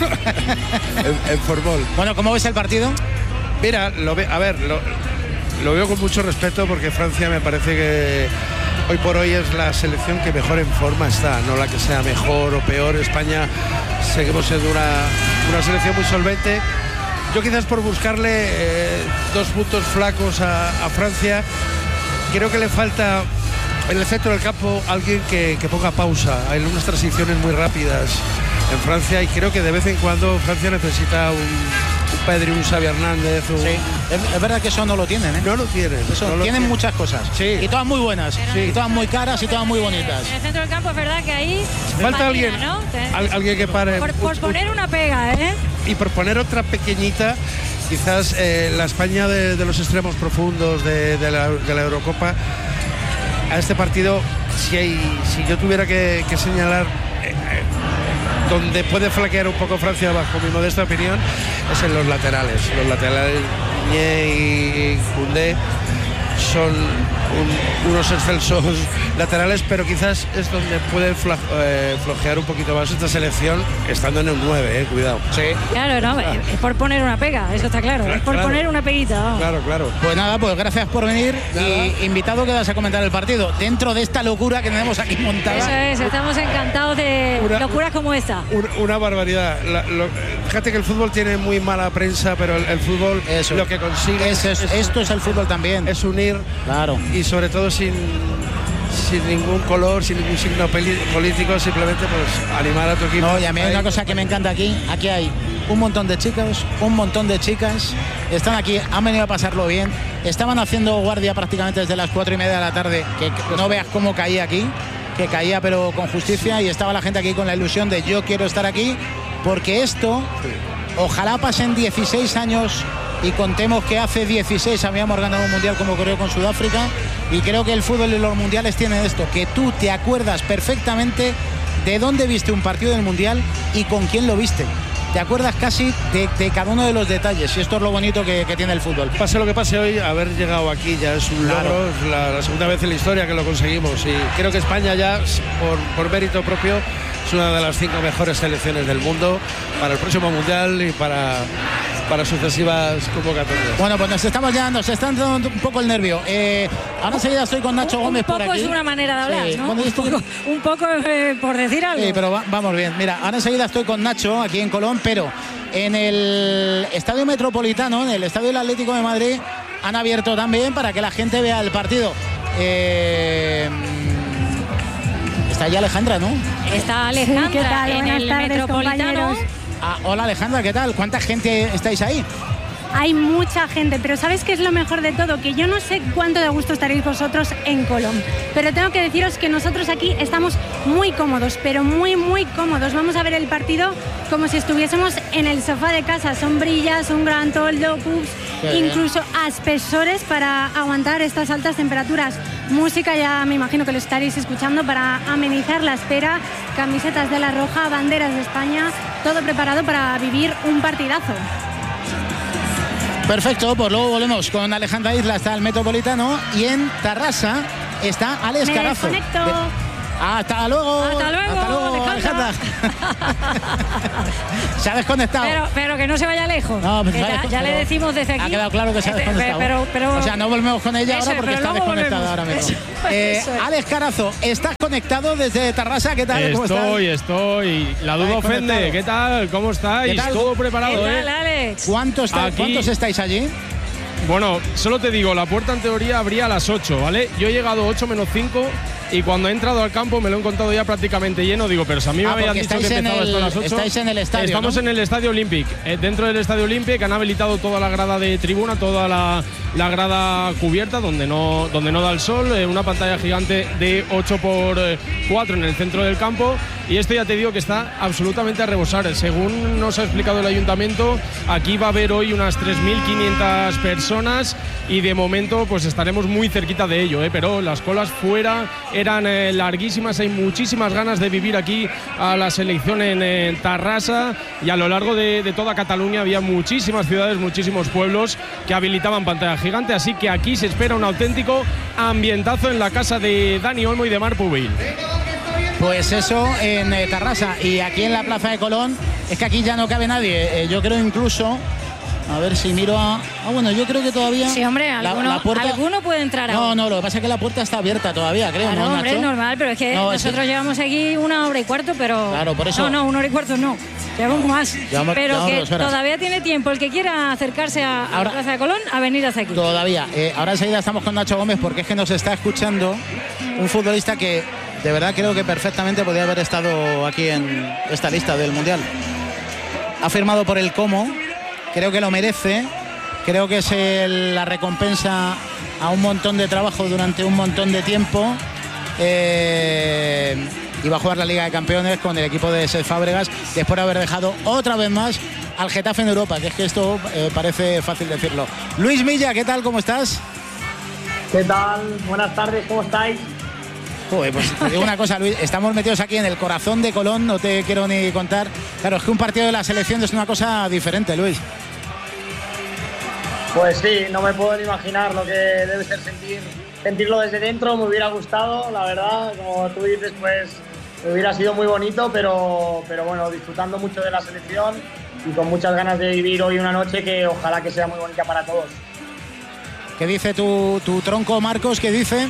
en, en Formol. Bueno, ¿cómo ves el partido? Mira, lo ve, a ver, lo, lo veo con mucho respeto porque Francia me parece que hoy por hoy es la selección que mejor en forma está, no la que sea mejor o peor. España seguimos siendo una, una selección muy solvente. Yo quizás por buscarle eh, dos puntos flacos a, a Francia, creo que le falta en el centro del campo alguien que, que ponga pausa. Hay unas transiciones muy rápidas en Francia y creo que de vez en cuando Francia necesita un... un Pedri, un Xavi Hernández. Un... Sí, es, es verdad que eso no lo tienen, ¿eh? No lo tienen. Eso, no lo tienen tienen. muchas cosas. Sí. Y todas muy buenas. Sí. Y todas muy caras y todas muy bonitas. En el centro del campo es verdad que ahí falta máquina, alguien, ¿no? al, alguien que pare. Por, por poner una pega, ¿eh? Y por poner otra pequeñita, quizás eh, la España de, de los extremos profundos de, de, la, de la Eurocopa, a este partido, si, hay, si yo tuviera que, que señalar eh, eh, donde puede flaquear un poco Francia, bajo mi modesta opinión, es en los laterales. Los laterales, Ñé y Koundé, son un, unos excelsos laterales, pero quizás es donde puede fla, eh, flojear un poquito más esta selección, estando en el nueve, eh, cuidado. Sí. Claro, no, es por poner una pega, eso está claro, claro es por claro. poner una peguita. Vamos. Claro, claro. Pues nada, pues gracias por venir. Nada. Y invitado quedas a comentar el partido dentro de esta locura que tenemos aquí montada. Eso es, estamos encantados de una, locuras como esta. Una, una barbaridad. La, lo, fíjate que el fútbol tiene muy mala prensa, pero el, el fútbol eso. Lo que consigue es, es, es, esto es el fútbol también. Es unir, claro. Y sobre todo sin, sin ningún color, sin ningún signo político, simplemente pues animar a tu equipo. No, y a mí hay una cosa que me encanta aquí. Aquí hay un montón de chicos, un montón de chicas. Están aquí, han venido a pasarlo bien. Estaban haciendo guardia prácticamente desde las cuatro y media de la tarde, que no veas cómo caía aquí, que caía pero con justicia, y estaba la gente aquí con la ilusión de yo quiero estar aquí, porque esto, ojalá pasen dieciséis años y contemos que hace dieciséis habíamos ganado un mundial como ocurrió con Sudáfrica, y creo que el fútbol y los mundiales tienen esto, que tú te acuerdas perfectamente de dónde viste un partido del mundial y con quién lo viste. Te acuerdas casi de, de cada uno de los detalles, y esto es lo bonito que, que tiene el fútbol. Pase lo que pase hoy, haber llegado aquí ya es un claro. logro, es la, la segunda vez en la historia que lo conseguimos, y creo que España ya, por, por mérito propio, es una de las cinco mejores selecciones del mundo para el próximo mundial y para, para sucesivas convocatorias. Bueno, pues nos estamos ya, nos están dando un poco el nervio. Eh, ahora enseguida estoy con Nacho Gómez por aquí. Un poco es una manera de hablar, sí. ¿no? Bueno, un, poco, un poco eh, por decir algo. Sí, pero va, vamos bien. Mira, ahora enseguida estoy con Nacho aquí en Colón, pero en el Estadio Metropolitano, en el Estadio del Atlético de Madrid, han abierto también para que la gente vea el partido. Eh, está ahí Alejandra, ¿no? Está Alejandra, ¿qué tal? en Buenas el tardes, Metropolitano. compañeros. Ah, hola Alejandra, ¿qué tal? ¿Cuánta gente estáis ahí? Hay mucha gente, pero ¿sabes qué es lo mejor de todo? Que yo no sé cuánto de gusto estaréis vosotros en Colón, pero tengo que deciros que nosotros aquí estamos muy cómodos, pero muy, muy cómodos. Vamos a ver el partido como si estuviésemos en el sofá de casa. Sombrillas, un gran toldo, pubs, incluso aspersores para aguantar estas altas temperaturas. Música, ya me imagino que lo estaréis escuchando para amenizar la espera. Camisetas de la Roja, banderas de España, todo preparado para vivir un partidazo. Perfecto, pues luego volvemos con Alejandra Isla hasta el Metropolitano, y en Tarrasa está Alex Me Carazo. desconecto. De... Hasta luego. Hasta luego. Hasta luego, Alejandra. Se ha desconectado. Pero, pero que no se vaya lejos. No, que ya, ya le decimos desde aquí. Ha quedado claro que se ha desconectado. Pero, pero, o sea, no volvemos con ella eso, ahora porque está desconectada ahora mismo. Eso, eh, eso es. Alex Carazo, ¿estás conectado desde Tarrasa? ¿Qué tal? ¿Cómo estás? Estoy, estoy. La duda ofende. ¿Qué tal? ¿Cómo estáis? ¿Qué tal? Todo preparado, ¿Qué ¿eh? tal, Alex? ¿Cuántos, está, Aquí- ¿Cuántos estáis allí? Bueno, solo te digo, la puerta en teoría abría a las ocho, ¿vale? Yo he llegado ocho menos cinco y cuando he entrado al campo me lo he encontrado ya prácticamente lleno. Digo, pero si a mí me Ah, habían porque dicho que estáis en empezaba el- esto a las ocho. estáis en el estadio, Estamos ¿no? en el Estadio Olympic. Eh, dentro del Estadio Olympic han habilitado toda la grada de tribuna, toda la, la grada cubierta donde no, donde no da el sol, eh, una pantalla gigante de ocho por cuatro en el centro del campo. Y esto ya te digo que está absolutamente a rebosar. Según nos ha explicado el ayuntamiento, aquí va a haber hoy unas tres mil quinientas personas y de momento pues estaremos muy cerquita de ello, ¿eh? Pero las colas fuera eran eh, larguísimas. Hay muchísimas ganas de vivir aquí a la selección en, en Tarrasa, y a lo largo de, de toda Cataluña había muchísimas ciudades, muchísimos pueblos que habilitaban pantalla gigante. Así que aquí se espera un auténtico ambientazo en la casa de Dani Olmo y de Marc Pubil. Pues eso en eh, Tarrasa, y aquí en la Plaza de Colón es que aquí ya no cabe nadie. Eh, yo creo incluso, a ver si miro a... Ah, bueno, yo creo que todavía... Sí, hombre, la- alguno, la puerta- alguno puede entrar No, aún. no, lo que pasa es que la puerta está abierta todavía, creo, Claro, ¿no, hombre, Nacho? es normal, pero es que No, es nosotros que- llevamos aquí una hora y cuarto, pero... Claro, por eso- No, no, una hora y cuarto no. Llevamos más. Llevamos- pero llevamos que dos horas. todavía tiene tiempo el que quiera acercarse a, a Ahora- la Plaza de Colón a venir hasta aquí. Todavía. Eh, ahora enseguida estamos con Nacho Gómez porque es que nos está escuchando un futbolista que de verdad creo que perfectamente podría haber estado aquí en esta lista del Mundial. Ha firmado por el Como, creo que lo merece, creo que es el- la recompensa a un montón de trabajo durante un montón de tiempo. Eh, y va a jugar la Liga de Campeones con el equipo de Cesc Fábregas después de haber dejado otra vez más al Getafe en Europa, que es que esto eh, parece fácil decirlo. Luis Milla, ¿qué tal? ¿Cómo estás? ¿Qué tal? Buenas tardes, ¿cómo estáis? Joder, pues te digo una cosa, Luis, estamos metidos aquí en el corazón de Colón, no te quiero ni contar. Claro, es que un partido de la selección es una cosa diferente, Luis. Pues sí, no me puedo ni imaginar lo que debe ser sentir, sentirlo desde dentro. Me hubiera gustado, la verdad, como tú dices, pues hubiera sido muy bonito, pero, pero bueno, disfrutando mucho de la selección y con muchas ganas de vivir hoy una noche que ojalá que sea muy bonita para todos. ¿Qué dice tu, tu tronco Marcos? ¿Qué dice?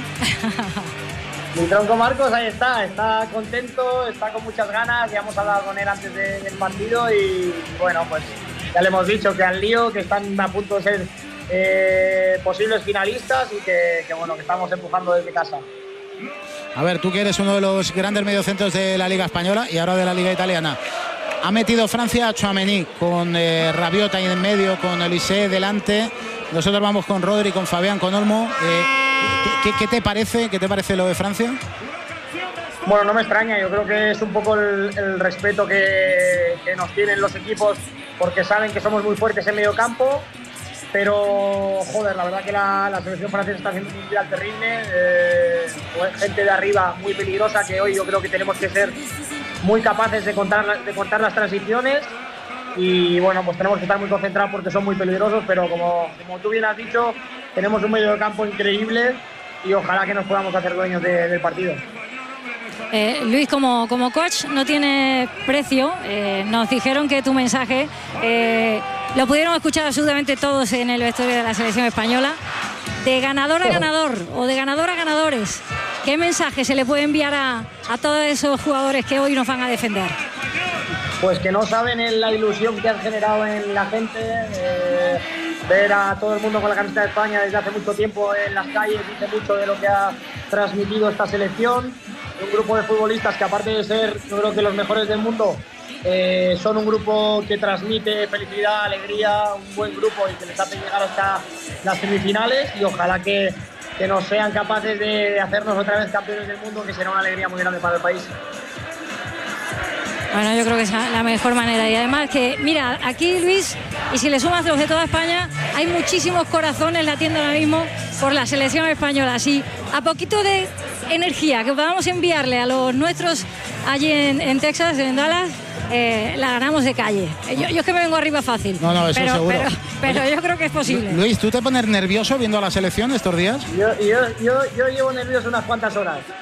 Mi tronco Marcos ahí está, está contento, está con muchas ganas, ya hemos hablado con él antes de- del partido y bueno, pues ya le hemos dicho que al lío, que están a punto de ser eh, posibles finalistas y que, que bueno, que estamos empujando desde casa. A ver, tú que eres uno de los grandes mediocentros de la Liga Española y ahora de la Liga Italiana. Ha metido Francia a Tchouaméni con eh, Rabiot ahí en medio, con Olise delante. Nosotros vamos con Rodri, con Fabián, con Olmo. Eh, ¿qué, qué- qué te parece? ¿Qué te parece lo de Francia? Bueno, no me extraña, yo creo que es un poco el, el respeto que, que nos tienen los equipos porque saben que somos muy fuertes en medio campo, pero joder, la verdad que la, la selección francesa está haciendo un mundial terrible, eh, pues, gente de arriba muy peligrosa que hoy yo creo que tenemos que ser muy capaces de contar, la- de contar las transiciones y bueno, pues tenemos que estar muy concentrados porque son muy peligrosos, pero como, como tú bien has dicho, tenemos un medio de campo increíble y ojalá que nos podamos hacer dueños de- del partido. Eh, Luis, como, como coach no tiene precio. Eh, nos dijeron que tu mensaje eh, lo pudieron escuchar absolutamente todos en el vestuario de la selección española. De ganador a ganador o de ganador a ganadores, ¿qué mensaje se le puede enviar a, a todos esos jugadores que hoy nos van a defender? Pues que no saben en la ilusión que han generado en la gente, eh, ver a todo el mundo con la camiseta de España desde hace mucho tiempo en las calles, dice mucho de lo que ha transmitido esta selección. Un grupo de futbolistas que aparte de ser, yo creo que los mejores del mundo, eh, son un grupo que transmite felicidad, alegría, un buen grupo y que les hace llegar hasta las semifinales y ojalá que, que nos sean capaces de hacernos otra vez campeones del mundo, que será una alegría muy grande para el país. Bueno, yo creo que es la mejor manera. Y además que, mira, aquí Luis, y si le sumas los de toda España, hay muchísimos corazones latiendo ahora mismo por la selección española. Así, a poquito de energía que podamos enviarle a los nuestros allí en, en Texas, en Dallas, eh, la ganamos de calle. Yo, yo es que me vengo arriba fácil. No, no, eso pero, seguro. Pero, pero Oye, yo creo que es posible. Luis, ¿tú te pones nervioso viendo a la selección estos días? Yo, yo, yo, yo llevo nervioso unas cuantas horas.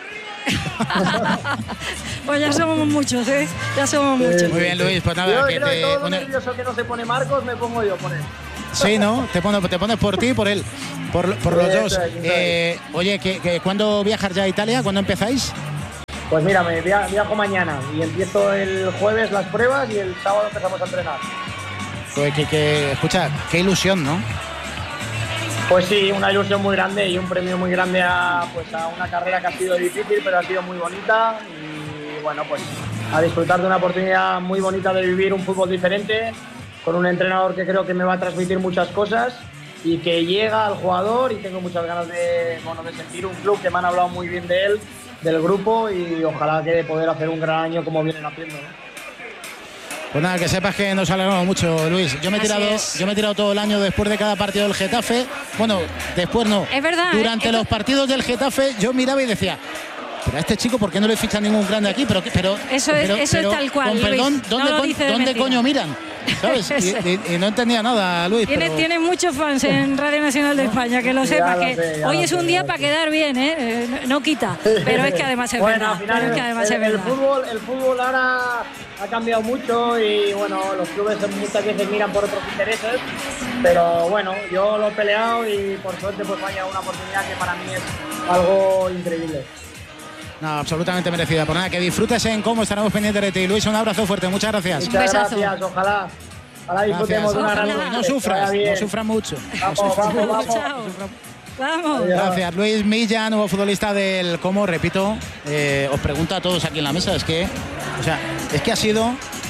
Pues ya somos muchos, ¿eh? Ya somos muchos. Muy bien, Luis, pues nada, Yo que creo que te todo lo pone- nervioso que no se pone Marcos me pongo yo por él. Sí, ¿no? Te pones, te pones por ti y por él. Por, por los Eso dos. es, eso es. Eh, oye, ¿que, que, ¿cuándo viajas ya a Italia? ¿Cuándo empezáis? Pues mira, me via- viajo mañana y empiezo el jueves las pruebas y el sábado empezamos a entrenar. Pues que, que, escucha, qué ilusión, ¿no? Pues sí, una ilusión muy grande y un premio muy grande a, pues a una carrera que ha sido difícil, pero ha sido muy bonita. Y bueno, pues a disfrutar de una oportunidad muy bonita de vivir un fútbol diferente, con un entrenador que creo que me va a transmitir muchas cosas y que llega al jugador, y tengo muchas ganas de, bueno, de sentir un club que me han hablado muy bien de él, del grupo, y ojalá que poder hacer un gran año como vienen haciendo, ¿no? Pues nada, que sepas que nos alegramos mucho, Luis. Yo me he Así tirado, es. yo me he tirado todo el año después de cada partido del Getafe. Bueno, después no. Es verdad, Durante ¿eh? los partidos del Getafe yo miraba y decía, pero a este chico, ¿por qué no le fichan ningún grande aquí? Pero, pero, Eso es- pero- eso es pero, tal cual, con Luis. perdón, No ¿dónde, lo con- dice de ¿dónde mentira. coño miran? ¿Sabes? Eso. Y, y- y no entendía nada, Luis. Tiene, pero- tiene muchos fans en Radio Nacional de España, que lo Ya sepas, lo que sé, ya hoy lo es sé, un ya día lo para sé. quedar bien, ¿eh? Eh, no, no quita, pero es que además es Bueno, verdad. al final pero es que el- además el, es el verdad. fútbol, el fútbol ahora ha cambiado mucho y bueno, los clubes muchas veces miran por otros intereses, pero bueno, yo lo he peleado y por suerte pues vaya una oportunidad que para mí es algo increíble. No, absolutamente merecida. Por nada, que disfrutes en cómo estaremos pendientes de ti. Luis, un abrazo fuerte, muchas gracias. Muchas gracias, ojalá, ojalá disfrutemos de una Hasta gran luego. noche, No que sufras, vaya bien. no sufras mucho. Vamos, No sufras vamos, mucho. vamos. Vamos. Gracias, Luis Milla, nuevo futbolista del Como, repito, eh, os pregunto a todos aquí en la mesa, es que, o sea, es que ha sido,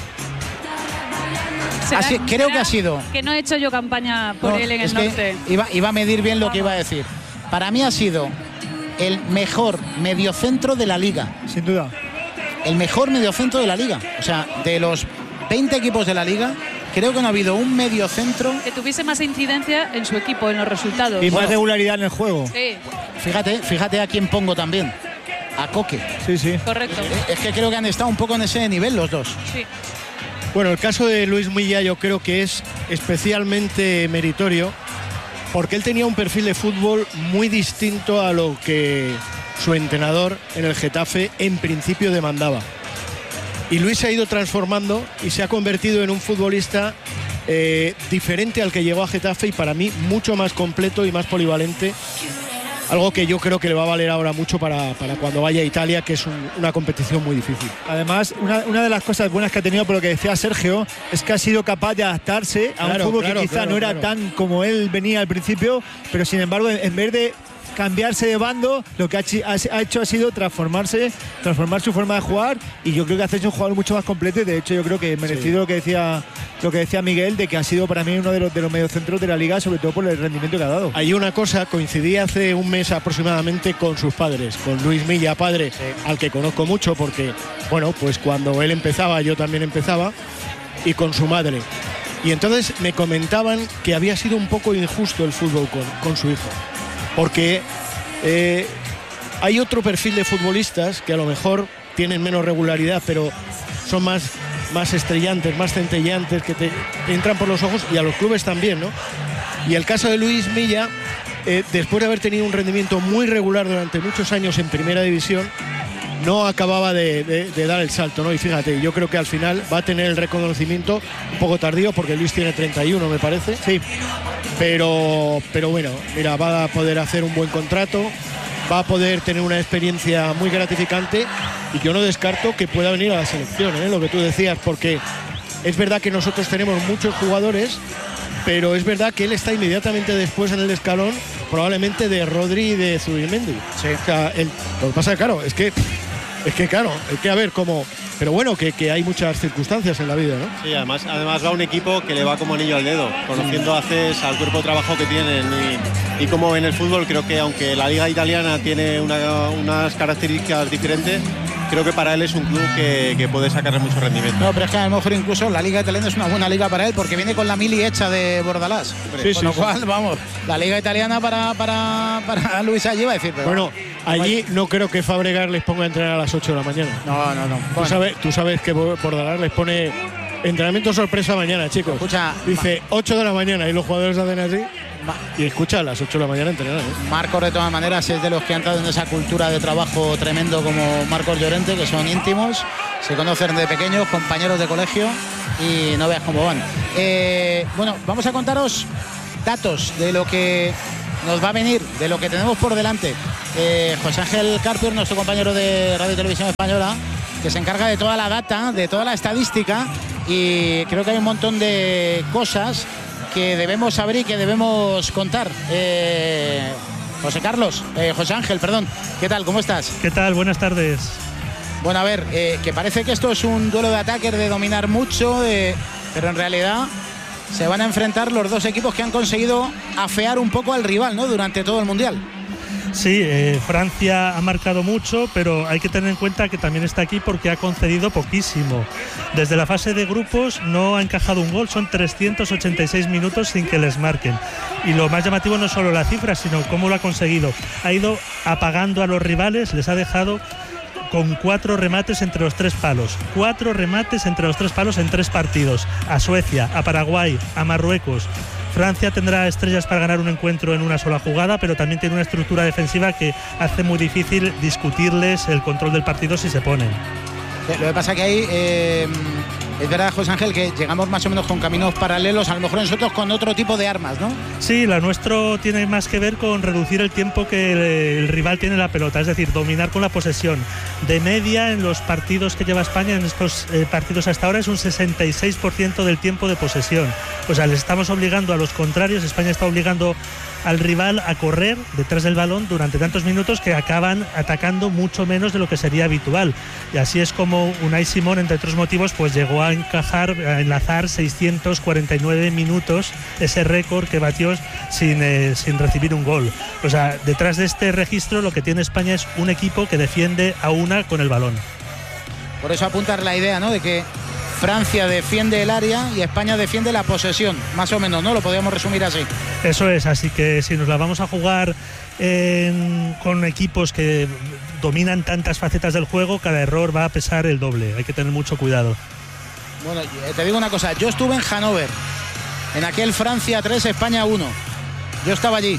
Será- ha si- creo que ha sido, Que no he hecho yo campaña por no, él en es el que norte. iba, iba a medir bien lo que iba a decir. Para mí ha sido el mejor mediocentro de la liga. Sin duda. El mejor mediocentro de la liga. O sea, de los veinte equipos de la liga, creo que no ha habido un mediocentro. Que tuviese más incidencia en su equipo, en los resultados. Y más regularidad en el juego. Sí, Fíjate, fíjate a quién pongo también. A Coque. Sí, sí. correcto. Es que creo que han estado un poco en ese nivel los dos. Sí. Bueno, el caso de Luis Milla yo creo que es especialmente meritorio porque él tenía un perfil de fútbol muy distinto a lo que su entrenador en el Getafe en principio demandaba. Y Luis se ha ido transformando y se ha convertido en un futbolista eh, diferente al que llegó a Getafe y para mí mucho más completo y más polivalente. Algo que yo creo que le va a valer ahora mucho para, para cuando vaya a Italia, que es un- una competición muy difícil. Además, una, una de las cosas buenas que ha tenido, por lo que decía Sergio, es que ha sido capaz de adaptarse a Claro, un fútbol claro, que quizá claro, no era claro. tan como él venía al principio, pero sin embargo, en, en vez de cambiarse de bando, lo que ha, chi- ha- ha hecho ha sido transformarse, transformar su forma de jugar, y yo creo que hace un jugador mucho más completo, y de hecho yo creo que merecido lo que decía lo que decía Miguel, de que ha sido para mí uno de los, de los mediocentros de la liga, sobre todo por el rendimiento que ha dado. Hay una cosa, coincidí hace un mes aproximadamente con sus padres, con Luis Milla, padre, al que conozco mucho porque, bueno, pues cuando él empezaba yo también empezaba, y con su madre. Y entonces me comentaban que había sido un poco injusto el fútbol con, con su hijo, porque eh, hay otro perfil de futbolistas que a lo mejor tienen menos regularidad, pero son más, más estrellantes, más centellantes, que te, te entran por los ojos, y a los clubes también, ¿no? Y el caso de Luis Milla, eh, después de haber tenido un rendimiento muy regular durante muchos años en primera división, no acababa de, de- de dar el salto, ¿no? Y fíjate, yo creo que al final va a tener el reconocimiento un poco tardío, porque Luis tiene treinta y uno, me parece. Sí. Pero, pero bueno, mira, va a poder hacer un buen contrato, va a poder tener una experiencia muy gratificante, y yo no descarto que pueda venir a la selección, ¿eh? Lo que tú decías, porque es verdad que nosotros tenemos muchos jugadores, pero es verdad que él está inmediatamente después en el escalón, probablemente de Rodri y de Zubimendi. Sí. O sea, él- lo que pasa es que, claro, es que, es que claro, hay que ver cómo. Pero bueno, que, que hay muchas circunstancias en la vida, ¿no? Sí, además, además va un equipo que le va como anillo al dedo, conociendo a CES, al cuerpo de trabajo que tienen, y, y como en el fútbol creo que aunque la liga italiana tiene una- unas características diferentes, creo que para él es un club que, que puede sacarle mucho rendimiento. No, pero es que a lo mejor incluso la liga italiana es una buena liga para él, porque viene con la mili hecha de Bordalás. Sí, con sí, lo sí. cual, vamos, la liga italiana para, para, para Luis allí va a decir. Pero Bueno, allí no creo que Fabregas les ponga a entrenar a las ocho de la mañana. No, no, no. Tú, Bueno. sabes, tú sabes que Bordalás les pone entrenamiento sorpresa mañana, chicos. Escucha, dice ocho de la mañana y los jugadores hacen así. Y escucha a las ocho de la mañana entrenar. ¿eh? Marcos, de todas maneras, es de los que han entrado en esa cultura de trabajo tremendo como Marcos Llorente, que son íntimos, se conocen de pequeños, compañeros de colegio, y no veas cómo van. Eh, bueno, vamos a contaros datos de lo que nos va a venir, de lo que tenemos por delante. Eh, José Ángel Carpio, nuestro compañero de Radio y Televisión Española, que se encarga de toda la data, de toda la estadística, y creo que hay un montón de cosas que debemos saber y que debemos contar. Eh, José Carlos, eh, José Ángel, perdón, ¿qué tal? ¿Cómo estás? ¿Qué tal? Buenas tardes. Bueno, a ver, eh, que parece que esto es un duelo de ataque, de dominar mucho, eh, pero en realidad se van a enfrentar los dos equipos que han conseguido afear un poco al rival, ¿no?, durante todo el Mundial. Sí, eh, Francia ha marcado mucho, pero hay que tener en cuenta que también está aquí porque ha concedido poquísimo. Desde la fase de grupos no ha encajado un gol, son trescientos ochenta y seis minutos sin que les marquen. Y lo más llamativo no es solo la cifra, sino cómo lo ha conseguido. Ha ido apagando a los rivales, les ha dejado con cuatro remates entre los tres palos. Cuatro remates entre los tres palos en tres partidos. A Suecia, a Paraguay, a Marruecos. Francia tendrá estrellas para ganar un encuentro en una sola jugada, pero también tiene una estructura defensiva que hace muy difícil discutirles el control del partido si se ponen. Lo que pasa que ahí eh, es verdad, José Ángel, que llegamos más o menos con caminos paralelos, a lo mejor nosotros con otro tipo de armas, ¿no? Sí, la nuestro tiene más que ver con reducir el tiempo que el, el rival tiene la pelota, es decir, dominar con la posesión. De media, en los partidos que lleva España, en estos eh, partidos hasta ahora, es un sesenta y seis por ciento del tiempo de posesión. O sea, les estamos obligando a los contrarios, España está obligando al rival a correr detrás del balón durante tantos minutos que acaban atacando mucho menos de lo que sería habitual. Y así es como Unai Simón, entre otros motivos, pues llegó a encajar, a enlazar seiscientos cuarenta y nueve minutos, ese récord que batió sin, eh, sin recibir un gol. O sea, detrás de este registro lo que tiene España es un equipo que defiende a una con el balón. Por eso apuntar la idea, ¿no?, de que Francia defiende el área y España defiende la posesión, más o menos, ¿no? Lo podríamos resumir así. Eso es, así que si nos la vamos a jugar en, con equipos que dominan tantas facetas del juego, cada error va a pesar el doble, hay que tener mucho cuidado. Bueno, te digo una cosa, yo estuve en Hannover, en aquel Francia tres, España uno, yo estaba allí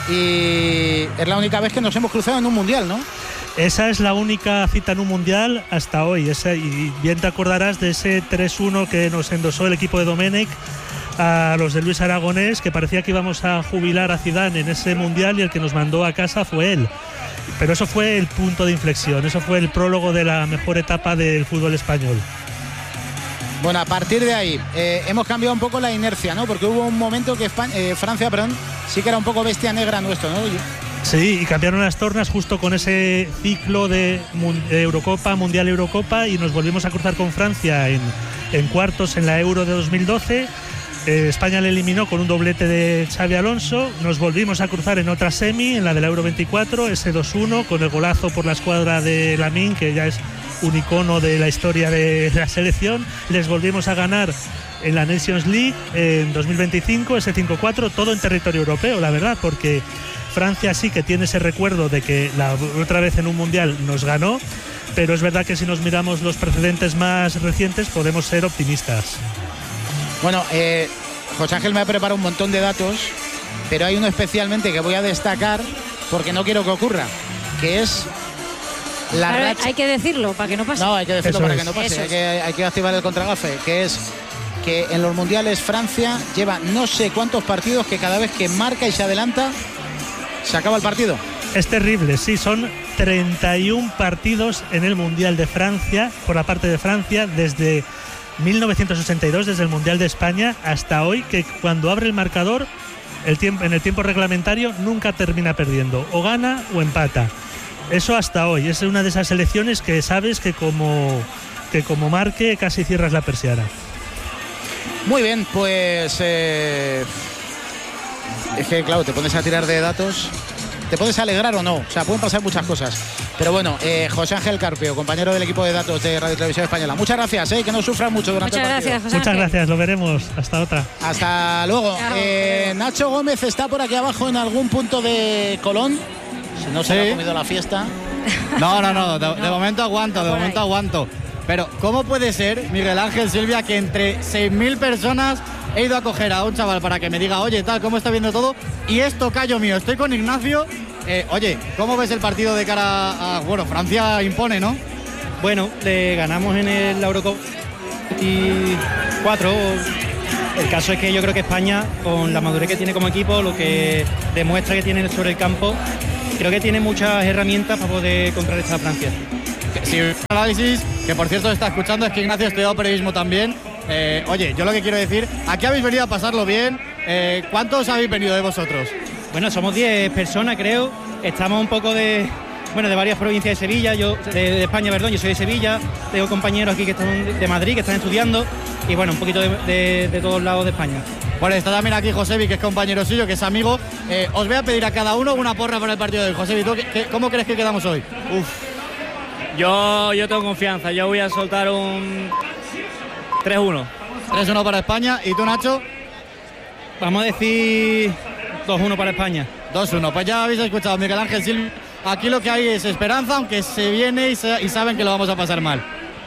y es la única vez que nos hemos cruzado en un mundial, ¿no? Esa es la única cita en un mundial hasta hoy. Esa, y bien te acordarás de ese tres uno que nos endosó el equipo de Domenech a los de Luis Aragonés, que parecía que íbamos a jubilar a Zidane en ese mundial y el que nos mandó a casa fue él. Pero eso fue el punto de inflexión, eso fue el prólogo de la mejor etapa del fútbol español. Bueno, a partir de ahí eh, hemos cambiado un poco la inercia, ¿no? Porque hubo un momento que España, eh, Francia, perdón, sí que era un poco bestia negra nuestro, ¿no? Sí, y cambiaron las tornas justo con ese ciclo de Eurocopa, Mundial Eurocopa, y nos volvimos a cruzar con Francia en, en cuartos en la Euro de dos mil doce. Eh, España le eliminó con un doblete de Xavi Alonso. Nos volvimos a cruzar en otra semi, en la de la Euro veinticuatro, ese dos uno, con el golazo por la escuadra de Lamine, que ya es un icono de la historia de la selección. Les volvimos a ganar en la Nations League en dos mil veinticinco, ese cinco cuatro, todo en territorio europeo, la verdad, porque Francia sí que tiene ese recuerdo de que la otra vez en un mundial nos ganó, pero es verdad que si nos miramos los precedentes más recientes podemos ser optimistas. Bueno, eh, José Ángel me ha preparado un montón de datos, pero hay uno especialmente que voy a destacar porque no quiero que ocurra, que es la Ahora, racha. hay que decirlo para que no pase. No, hay que decirlo Eso para es. que no pase, Eso hay es. que, hay que activar el contragafe, que es que en los mundiales Francia lleva no sé cuántos partidos que cada vez que marca y se adelanta se acaba el partido. Es terrible, sí, son treinta y uno partidos en el Mundial de Francia, por la parte de Francia, desde mil novecientos ochenta y dos, desde el Mundial de España hasta hoy, que cuando abre el marcador, el tiempo, en el tiempo reglamentario, nunca termina perdiendo, o gana o empata. Eso hasta hoy, es una de esas selecciones que sabes que como, que como marque casi cierras la persiana. Muy bien, pues eh, es que claro, te pones a tirar de datos, te puedes alegrar o no, o sea, pueden pasar muchas cosas. Pero bueno, eh, José Ángel Carpio, compañero del equipo de datos de Radio y Televisión Española, muchas gracias, eh, que no sufran mucho durante Muchas el partido. gracias, José Muchas Ángel. gracias, lo veremos. Hasta otra. Hasta luego. Eh, Nacho Gómez está por aquí abajo en algún punto de Colón, si no se le ha comido la fiesta. No, no, no, de, de momento aguanto, de momento aguanto. Pero, ¿cómo puede ser, Miguel Ángel, Silvia, que entre seis mil personas he ido a coger a un chaval para que me diga, oye, tal, ¿cómo está viendo todo? Y es tocayo mío, estoy con Ignacio. Eh, oye, ¿cómo ves el partido de cara a, bueno, Francia impone, ¿no? Bueno, le ganamos en el Eurocopa veinticuatro. El caso es que yo creo que España, con la madurez que tiene como equipo, lo que demuestra que tiene sobre el campo, creo que tiene muchas herramientas para poder contrarrestar a Francia. Sí, un análisis que por cierto está escuchando es que Ignacio ha estudiado periodismo también. Eh, oye, yo lo que quiero decir, aquí habéis venido a pasarlo bien. Eh, ¿Cuántos habéis venido de vosotros? Bueno, somos diez personas, creo. Estamos un poco de, bueno, de varias provincias de Sevilla, yo de, de España, perdón, yo soy de Sevilla. Tengo compañeros aquí que están de Madrid, que están estudiando, y bueno, un poquito de, de, de todos lados de España. Bueno, está también aquí Josebi, que es compañero suyo, que es amigo. Eh, os voy a pedir a cada uno una porra para el partido de hoy. Josebi, ¿tú qué, qué, cómo crees que quedamos hoy? Uf. Yo, yo tengo confianza, yo voy a soltar un tres uno. tres uno para España. ¿Y tú, Nacho? Vamos a decir dos uno para España. dos uno, pues ya habéis escuchado, Miguel Ángel Silva. Aquí lo que hay es esperanza, aunque se viene y, se, y saben que lo vamos a pasar mal.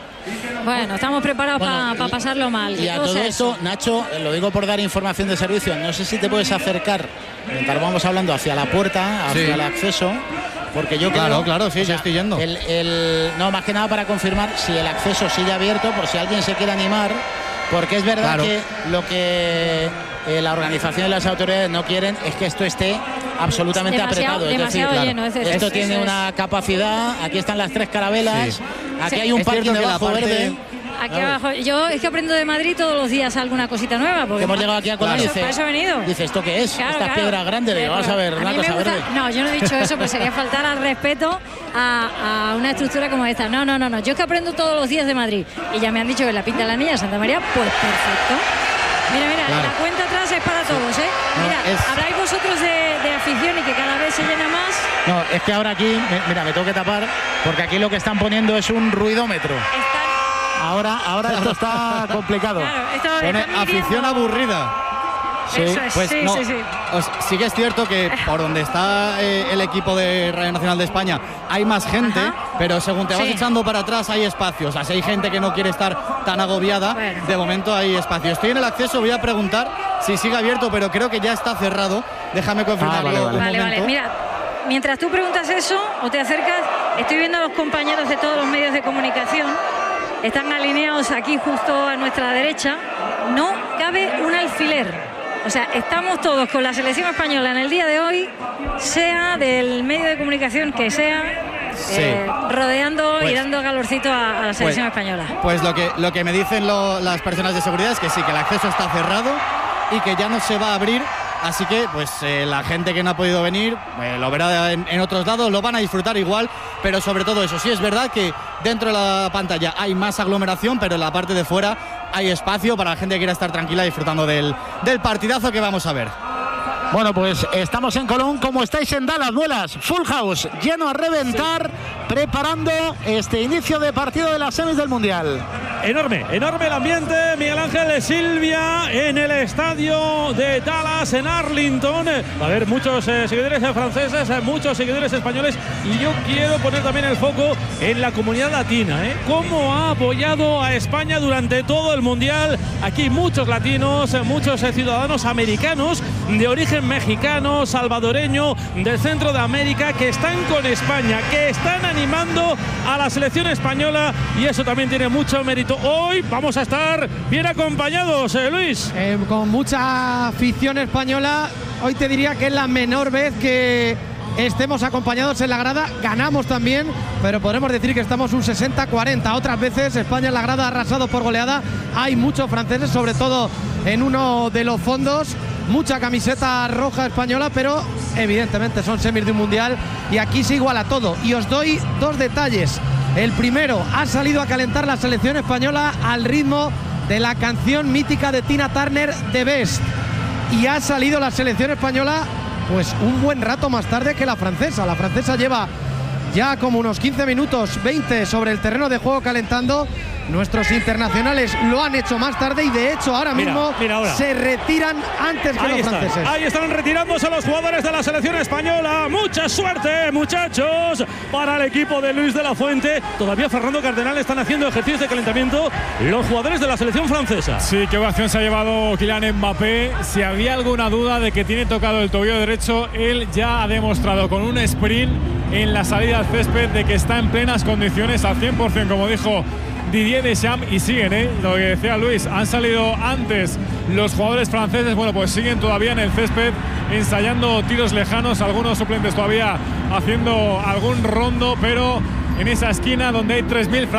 Bueno, estamos preparados bueno, para pa pasarlo mal. Y a todo esto, Nacho, lo digo por dar información de servicio, no sé si te puedes acercar, mientras vamos hablando, hacia la puerta, hacia sí. el acceso, porque yo creo... Claro, claro, sí, o sea, yo estoy yendo. El, el, no, más que nada para confirmar si el acceso sigue abierto, por si alguien se quiere animar, porque es verdad claro. que lo que eh, la organización y las autoridades no quieren es que esto esté absolutamente demasiado, apretado. Demasiado es decir, lleno, claro, es esto es, tiene es, una capacidad, aquí están las tres carabelas, sí. aquí sí. hay un es parking debajo parte... verde. Aquí abajo, yo es que aprendo de Madrid todos los días alguna cosita nueva. Porque hemos llegado aquí a Colón y dice, para eso he venido. Dice, ¿esto qué es? Claro, Estas claro. piedras grandes, digo, vamos a ver, una a cosa gusta, verde. No, yo no he dicho eso, pero sería faltar al respeto a, a una estructura como esta. No, no, no, no, yo es que aprendo todos los días de Madrid. Y ya me han dicho que la pinta la niña de Santa María, pues perfecto. Mira, mira, claro. la cuenta atrás es para todos, ¿eh? Mira, no, es... habláis vosotros de, de afición y que cada vez se llena más. No, es que ahora aquí, mira, me tengo que tapar, porque aquí lo que están poniendo es un ruidómetro. Están... Ahora, ahora esto está complicado. Claro, esto pone afición aburrida. Sí, eso es, pues sí, no, sí, sí. Os, sí que es cierto que por donde está eh, el equipo de Radio Nacional de España hay más gente, ajá, pero según te vas sí. echando para atrás hay espacios. O sea, si hay gente que no quiere estar tan agobiada, bueno. de momento hay espacio. Estoy en el acceso, voy a preguntar si sigue abierto, pero creo que ya está cerrado. Déjame confirmarlo ah, vale, vale. un vale, momento. Vale, mira, mientras tú preguntas eso o te acercas, estoy viendo a los compañeros de todos los medios de comunicación. Están alineados aquí justo a nuestra derecha. No cabe un alfiler. O sea, estamos todos con la selección española en el día de hoy, sea del medio de comunicación que sea, sí. eh, rodeando pues, y dando calorcito a, a la selección pues, española. Pues lo que, lo que me dicen lo, las personas de seguridad es que sí, que el acceso está cerrado y que ya no se va a abrir. Así que pues eh, la gente que no ha podido venir eh, lo verá en, en otros lados, lo van a disfrutar igual, pero sobre todo eso, sí es verdad que dentro de la pantalla hay más aglomeración, pero en la parte de fuera hay espacio para la gente que quiera estar tranquila disfrutando del, del partidazo que vamos a ver. Bueno, pues estamos en Colón, como estáis en Dallas, Duelas, Full House, lleno a reventar, preparando este inicio de partido de las semis del Mundial. Enorme, enorme el ambiente, Miguel Ángel Silvia, en el estadio de Dallas, en Arlington. Va a haber muchos eh, seguidores franceses, eh, muchos seguidores españoles, y yo quiero poner también el foco en la comunidad latina, ¿eh? Cómo ha apoyado a España durante todo el Mundial. Aquí muchos latinos, eh, muchos eh, ciudadanos americanos de origen mexicano, salvadoreño, del centro de América, que están con España, que están animando a la selección española, y eso también tiene mucho mérito. Hoy vamos a estar bien acompañados, eh, Luis. Eh, con mucha afición española. Hoy te diría que es la menor vez que estemos acompañados en la grada. Ganamos también, pero podremos decir que estamos un sesenta cuarenta. Otras veces España en la grada ha arrasado por goleada. Hay muchos franceses, sobre todo en uno de los fondos. Mucha camiseta roja española, pero evidentemente son semis de un mundial y aquí se iguala todo. Y os doy dos detalles. El primero, ha salido a calentar la selección española al ritmo de la canción mítica de Tina Turner, The Best. Y ha salido la selección española pues un buen rato más tarde que la francesa. La francesa lleva ya como unos quince minutos, veinte sobre el terreno de juego calentando, Nuestros internacionales lo han hecho más tarde y de hecho ahora Mira, mismo mira ahora. se retiran antes que Ahí los están, franceses. ahí están retirándose los jugadores de la selección española. Mucha suerte, muchachos, para el equipo de Luis de la Fuente. Todavía Fernando Cardenal están haciendo ejercicios de calentamiento los jugadores de la selección francesa. Sí, qué ovación se ha llevado Kylian Mbappé. Si había alguna duda de que tiene tocado el tobillo derecho, él ya ha demostrado con un sprint en la salida al césped de que está en plenas condiciones al cien por cien, como dijo Didier Deschamps, y siguen, ¿eh? Lo que decía Luis, han salido antes los jugadores franceses, bueno, pues siguen todavía en el césped ensayando tiros lejanos, algunos suplentes todavía haciendo algún rondo, pero en esa esquina donde hay tres mil